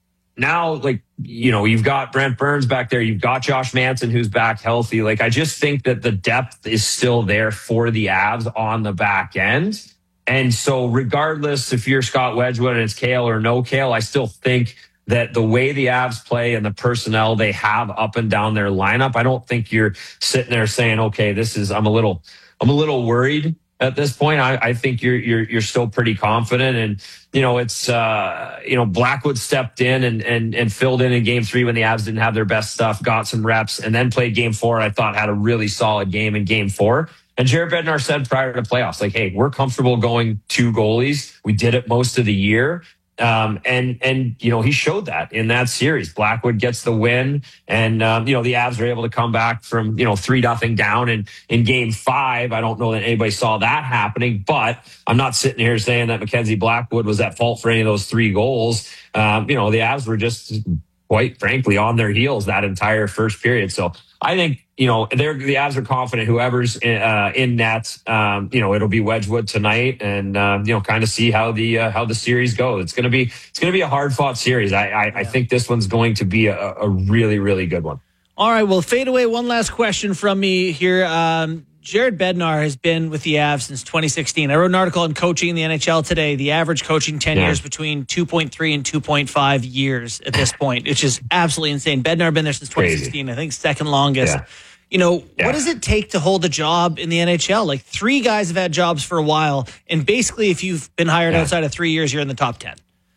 now, like, you know, you've got Brent Burns back there. You've got Josh Manson, who's back healthy. Like, I just think that the depth is still there for the Avs on the back end. And so regardless if you're Scott Wedgwood and it's Kale or no Kale, I still think that the way the Avs play and the personnel they have up and down their lineup, I don't think you're sitting there saying, okay, this is, I'm a little, I'm a little worried. At this point, I, I think you're you're you're still pretty confident, and you know it's uh, you know Blackwood stepped in and and and filled in in game three when the Avs didn't have their best stuff, got some reps, and then played game four. I thought had a really solid game in game four. And Jared Bednar said prior to playoffs, like, hey, we're comfortable going two goalies. We did it most of the year. Um, and, and, you know, he showed that in that series. Blackwood gets the win, and, um, you know, the Avs are able to come back from, you know, three nothing down in, in game five. I don't know that anybody saw that happening, but I'm not sitting here saying that Mackenzie Blackwood was at fault for any of those three goals. Um, you know, the Avs were just quite frankly on their heels that entire first period. So I think, you know, they're, the Avs are confident whoever's in, uh, in net, um, you know, it'll be Wedgwood tonight, and, um, you know, kind of see how the, uh, how the series goes. It's going to be, it's going to be a hard fought series. I, I, yeah. I think this one's going to be a, a really, really good one. All right. Well, fade away. One last question from me here. Um, Jared Bednar has been with the Avs since twenty sixteen. I wrote an article on coaching in the N H L today. The average coaching tenure yeah. is between two point three and two point five years at this point, which is absolutely insane. Bednar been there since twenty sixteen. Crazy. I think second longest. Yeah. You know, yeah. what does it take to hold a job in the N H L? Like, three guys have had jobs for a while, and basically if you've been hired yeah. outside of three years, you're in the top ten.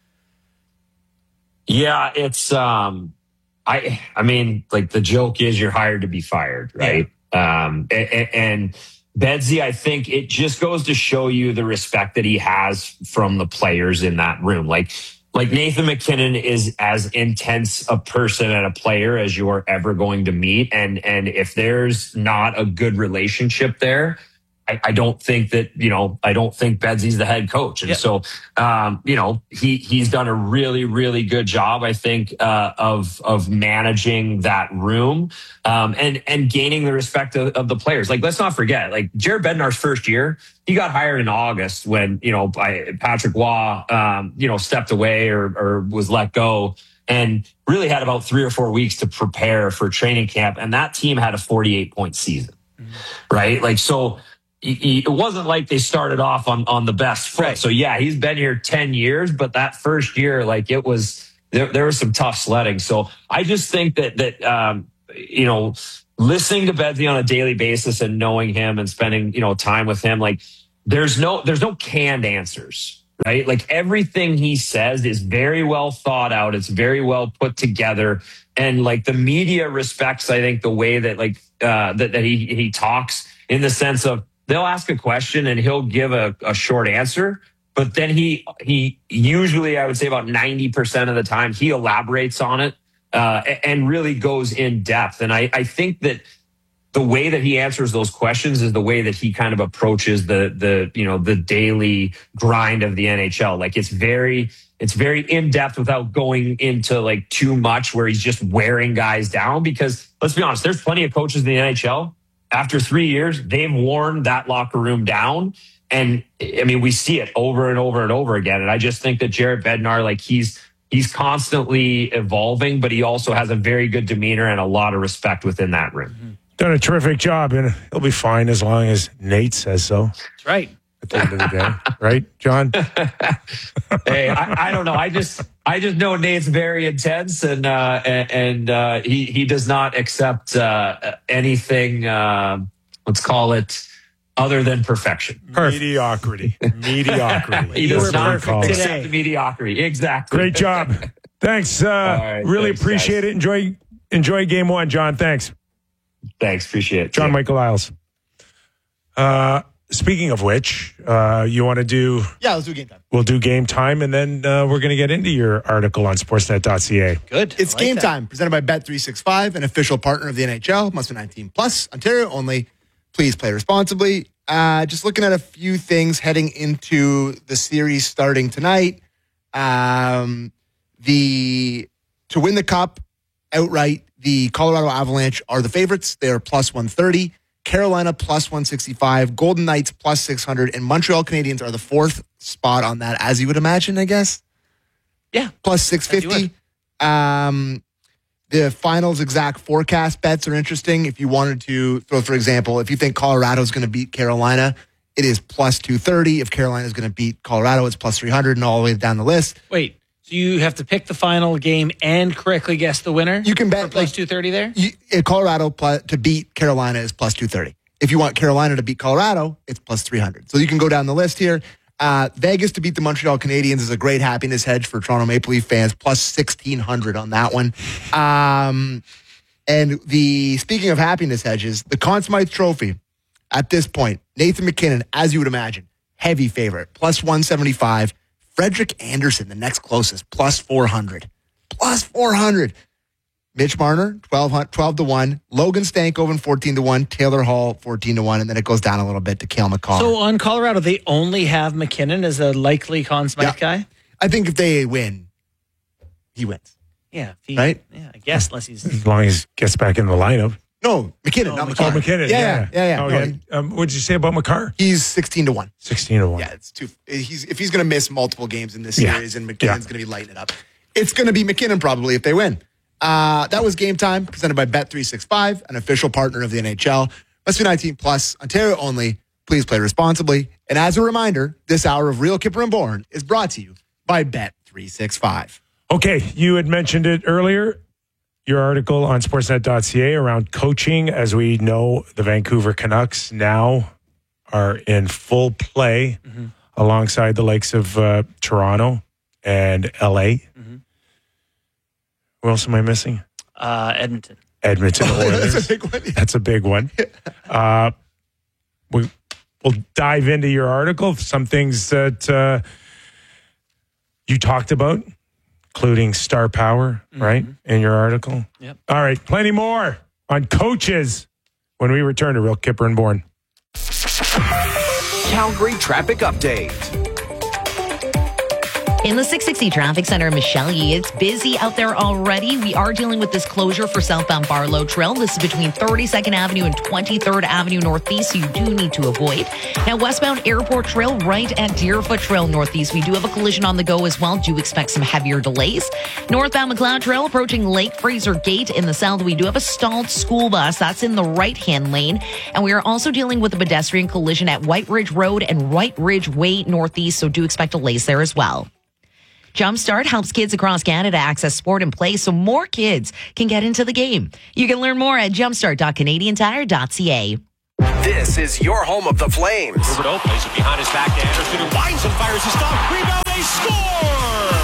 Yeah, it's, um, I, I mean, like, the joke is you're hired to be fired, right? Yeah. Um, and, and Bedsy, I think it just goes to show you the respect that he has from the players in that room. Like, like Nathan McKinnon is as intense a person and a player as you're ever going to meet. And, and if there's not a good relationship there, I I, I don't think that, you know, I don't think Bedsy's the head coach. And Yeah. so, um, you know, he, he's done a really, really good job, I think, uh, of, of managing that room, um, and, and gaining the respect of, of the players. Like, let's not forget, like Jared Bednar's first year, he got hired in August when, you know, by Patrick Waugh, um, you know, stepped away or, or was let go, and really had about three or four weeks to prepare for training camp. And that team had a forty-eight point season, mm-hmm. right? Like, so, it wasn't like they started off on, on the best foot. Right. So yeah, he's been here ten years, but that first year, like it was, there, there was some tough sledding. So I just think that, that, um, you know, listening to Bedsy on a daily basis and knowing him and spending, you know, time with him, like there's no, there's no canned answers, right? Like everything he says is very well thought out. It's very well put together. And like the media respects, I think, the way that like, uh, that, that he, he talks, in the sense of, they'll ask a question and he'll give a, a short answer, but then he he usually, I would say about ninety percent of the time, he elaborates on it uh, and really goes in depth. And I, I think that the way that he answers those questions is the way that he kind of approaches the the you know the daily grind of the N H L. Like it's very it's very in depth without going into like too much where he's just wearing guys down. Because let's be honest, there's plenty of coaches in the N H L. After three years, they've worn that locker room down. And I mean, we see it over and over and over again. And I just think that Jared Bednar, like he's, he's constantly evolving, but he also has a very good demeanor and a lot of respect within that room. Mm-hmm. Done a terrific job, and he'll be fine as long as Nate says so. That's right. At the end of the day, right, John? Hey, I, I don't know. I just, I just know Nate's very intense, and uh, and, and uh, he he does not accept uh, anything. Uh, let's call it other than perfection. Perfect. Mediocrity. Mediocrity. He does not perfect accept today. mediocrity. Exactly. Great job. Thanks. Uh, right, really thanks, appreciate guys. it. Enjoy enjoy game one, John. Thanks. Thanks. Appreciate it. John Yeah. Michael Isles. Uh, speaking of which, uh, you want to do? Yeah, let's do game time. We'll do game time, and then uh, we're going to get into your article on sportsnet dot c a. Good. It's I like game that. time, presented by Bet three sixty-five, an official partner of the N H L. Must be nineteen plus, Ontario only. Please play responsibly. Uh, just looking at a few things heading into the series starting tonight. Um, the to win the cup outright, the Colorado Avalanche are the favorites. They are plus one thirty. Carolina plus one sixty-five. Golden Knights plus six hundred. And Montreal Canadiens are the fourth spot on that, as you would imagine, I guess. Yeah. Plus six fifty. Um, the finals exact forecast bets are interesting. If you wanted to throw, for example, if you think Colorado is going to beat Carolina, it is plus two thirty. If Carolina is going to beat Colorado, it's plus three hundred, and all the way down the list. Wait, so you have to pick the final game and correctly guess the winner? You can bet for plus like, two thirty there? You, uh, Colorado plus, to beat Carolina is plus two thirty. If you want Carolina to beat Colorado, it's plus three hundred. So you can go down the list here. Uh, Vegas to beat the Montreal Canadiens is a great happiness hedge for Toronto Maple Leaf fans, plus sixteen hundred on that one. Um, and the speaking of happiness hedges, the Conn Smythe Trophy at this point, Nathan McKinnon, as you would imagine, heavy favorite, plus one seventy-five. Frederick Anderson, the next closest, plus four hundred. Plus four hundred. Mitch Marner, twelve, twelve to one. Logan Stankoven, fourteen to one. Taylor Hall, fourteen to one. And then it goes down a little bit to Cale McCall. So on Colorado, they only have McKinnon as a likely Conn Smythe Yeah. guy? I think if they win, he wins. Yeah. If he, Right? Yeah, I guess, unless he's... As long as he gets back in the lineup. No, McKinnon, not Oh, McCarr. McKinnon. Yeah, Yeah, yeah, yeah. Oh, No, yeah. Um, what did you say about McCarr? He's sixteen to one. sixteen to one. Yeah, it's too. He's if he's going to miss multiple games in this Yeah. series, and McKinnon's Yeah. going to be lighting it up. It's going to be McKinnon probably if they win. Uh, that was game time presented by Bet three sixty-five, an official partner of the N H L. Must be nineteen plus, Ontario only. Please play responsibly. And as a reminder, this hour of Real Kipper and Bourne is brought to you by Bet three sixty-five. Okay, you had mentioned it earlier. Your article on sportsnet dot c a around coaching. As we know, the Vancouver Canucks now are in full play mm-hmm. alongside the likes of uh, Toronto and L A. Mm-hmm. Who else am I missing? Uh, Edmonton. Edmonton Oilers. That's a big one. That's a big one. Uh, we, we'll dive into your article. Some things that uh, you talked about, including star power, mm-hmm. right, in your article. Yep. All right, plenty more on coaches when we return to Real Kipper and Bourne. Calgary traffic update. In the six sixty Traffic Center in Michelle, it's busy out there already. We are dealing with this closure for southbound Barlow Trail. This is between thirty-second Avenue and twenty-third Avenue Northeast, so you do need to avoid. Now, westbound Airport Trail right at Deerfoot Trail Northeast. We do have a collision on the go as well. Do expect some heavier delays. Northbound McLeod Trail approaching Lake Fraser Gate in the south. We do have a stalled school bus. That's in the right-hand lane. And we are also dealing with a pedestrian collision at White Ridge Road and White Ridge Way Northeast, so do expect delays there as well. Jumpstart helps kids across Canada access sport and play so more kids can get into the game. You can learn more at jumpstart dot canadian tire dot c a. This is your home of the Flames. Roberto plays it behind his back to Anderson, who winds and fires his stop. Rebound, they score!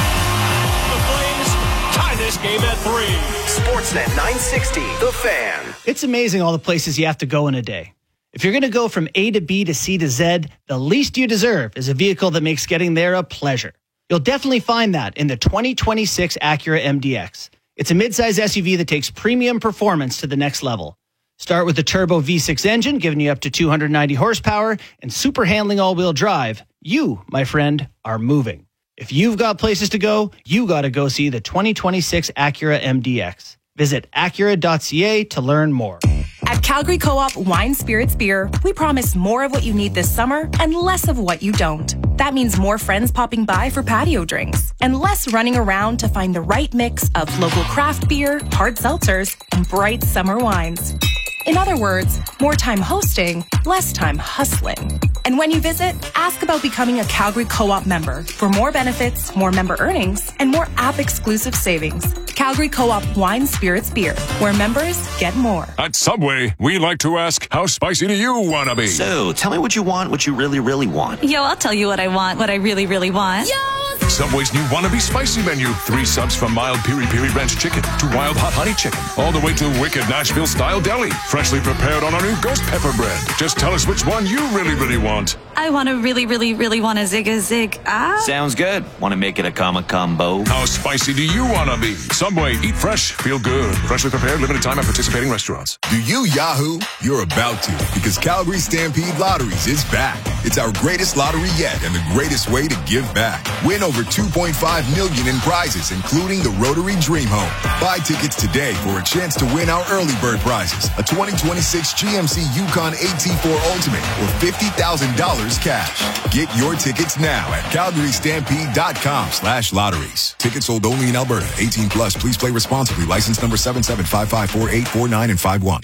The Flames tie this game at three. Sportsnet nine sixty, The Fan. It's amazing all the places you have to go in a day. If you're going to go from A to B to C to Z, the least you deserve is a vehicle that makes getting there a pleasure. You'll definitely find that in the twenty twenty-six Acura M D X. It's a midsize S U V that takes premium performance to the next level. Start with the turbo V six engine, giving you up to two hundred ninety horsepower and super handling all-wheel drive. You, my friend, are moving. If you've got places to go, you got to go see the twenty twenty-six Acura M D X. Visit acura dot c a to learn more. At Calgary Co-op Wine Spirits Beer, we promise more of what you need this summer and less of what you don't. That means more friends popping by for patio drinks and less running around to find the right mix of local craft beer, hard seltzers, and bright summer wines. In other words, more time hosting, less time hustling. And when you visit, ask about becoming a Calgary Co-op member for more benefits, more member earnings, and more app-exclusive savings. Calgary Co-op Wine Spirits Beer, where members get more. At Subway, we like to ask, how spicy do you want to be? So, tell me what you want, what you really, really want. Yo, I'll tell you what I want, what I really, really want. Yo! Subway's new Wannabe Spicy menu. Three subs from mild piri piri ranch chicken to wild hot honey chicken. All the way to wicked Nashville style deli. Freshly prepared on our new ghost pepper bread. Just tell us which one you really, really want. I want to really, really, really want a zig a zig. Ah. Sounds good. Want to make it a comma combo? How spicy do you want to be? Subway, eat fresh, feel good. Freshly prepared, limited time at participating restaurants. Do you Yahoo? You're about to, because Calgary Stampede Lotteries is back. It's our greatest lottery yet and the greatest way to give back. Win over two point five million dollars in prizes, including the Rotary Dream Home. Buy tickets today for a chance to win our early bird prizes, a twenty twenty-six G M C Yukon A T four Ultimate, or fifty thousand dollars cash. Get your tickets now at calgary stampede dot com slash lotteries. Tickets sold only in Alberta. eighteen plus. Please play responsibly. License number seven seven five five four eight four nine and five one.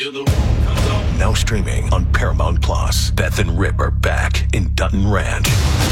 Now streaming on Paramount Plus. Beth and Rip are back in Dutton Ranch.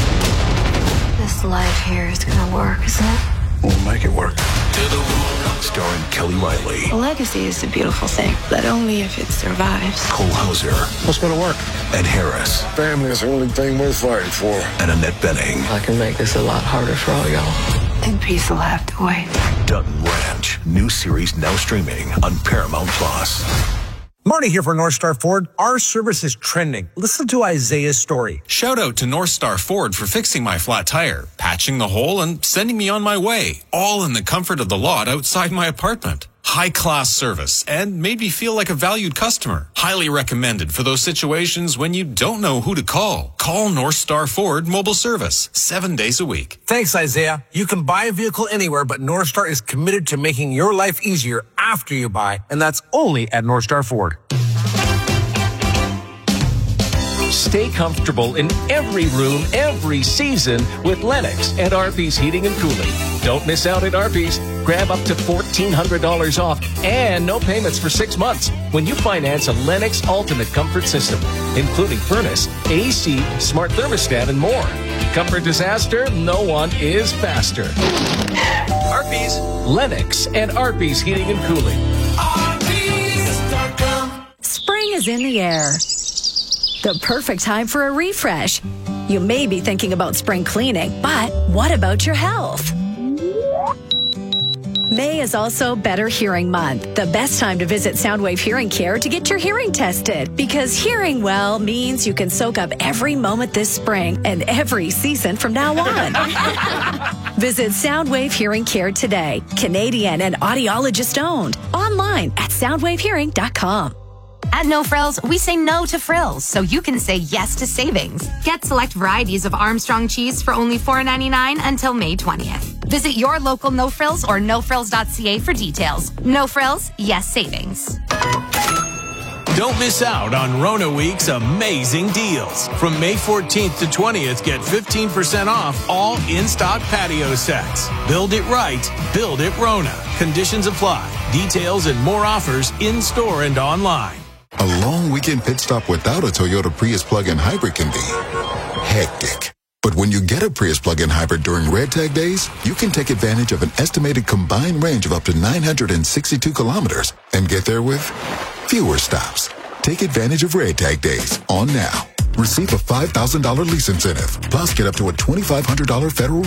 This life here is gonna work, isn't it? We'll make it work. Starring Kelly Riley, A legacy is a beautiful thing, but only if it survives. Cole Hauser, What's going to work? Ed Harris, Family is the only thing worth fighting for. and Annette Benning. I can make this a lot harder for all y'all. And peace will have to wait. Dutton Ranch. New series now streaming on Paramount Plus. Marty here for North Star Ford. Our service is trending. Listen to Isaiah's story. Shout out to North Star Ford for fixing my flat tire, patching the hole, and sending me on my way, all in the comfort of the lot outside my apartment. High-class service and made me feel like a valued customer. Highly recommended for those situations when you don't know who to call. Call North Star Ford Mobile Service, seven days a week. Thanks, Isaiah. You can buy a vehicle anywhere, but North Star is committed to making your life easier after you buy, and that's only at North Star Ford. Stay comfortable in every room, every season with Lennox and Arby's Heating and Cooling. Don't miss out at Arby's. Grab up to fourteen hundred dollars off and no payments for six months when you finance a Lennox Ultimate Comfort System, including furnace, A C, smart thermostat, and more. Comfort disaster, no one is faster. Arby's, Lennox, and Arby's Heating and Cooling. Spring is in the air. The perfect time for a refresh. You may be thinking about spring cleaning, but what about your health? May is also Better Hearing Month, the best time to visit Soundwave Hearing Care to get your hearing tested. Because hearing well means you can soak up every moment this spring and every season from now on. Visit Soundwave Hearing Care today. Canadian and audiologist owned. Online at soundwave hearing dot com. At No Frills, we say no to frills, so you can say yes to savings. Get select varieties of Armstrong cheese for only four ninety-nine until May twentieth. Visit your local No Frills or no frills dot c a for details. No Frills, yes savings. Don't miss out on Rona Week's amazing deals. From May fourteenth to twentieth, get fifteen percent off all in-stock patio sets. Build it right, build it Rona. Conditions apply. Details and more offers in-store and online. A long weekend pit stop without a Toyota Prius plug-in hybrid can be hectic. But when you get a Prius plug-in hybrid during Red Tag Days, you can take advantage of an estimated combined range of up to nine hundred sixty-two kilometers and get there with fewer stops. Take advantage of Red Tag Days on now. Receive a five thousand dollars lease incentive, plus get up to a twenty-five hundred dollars federal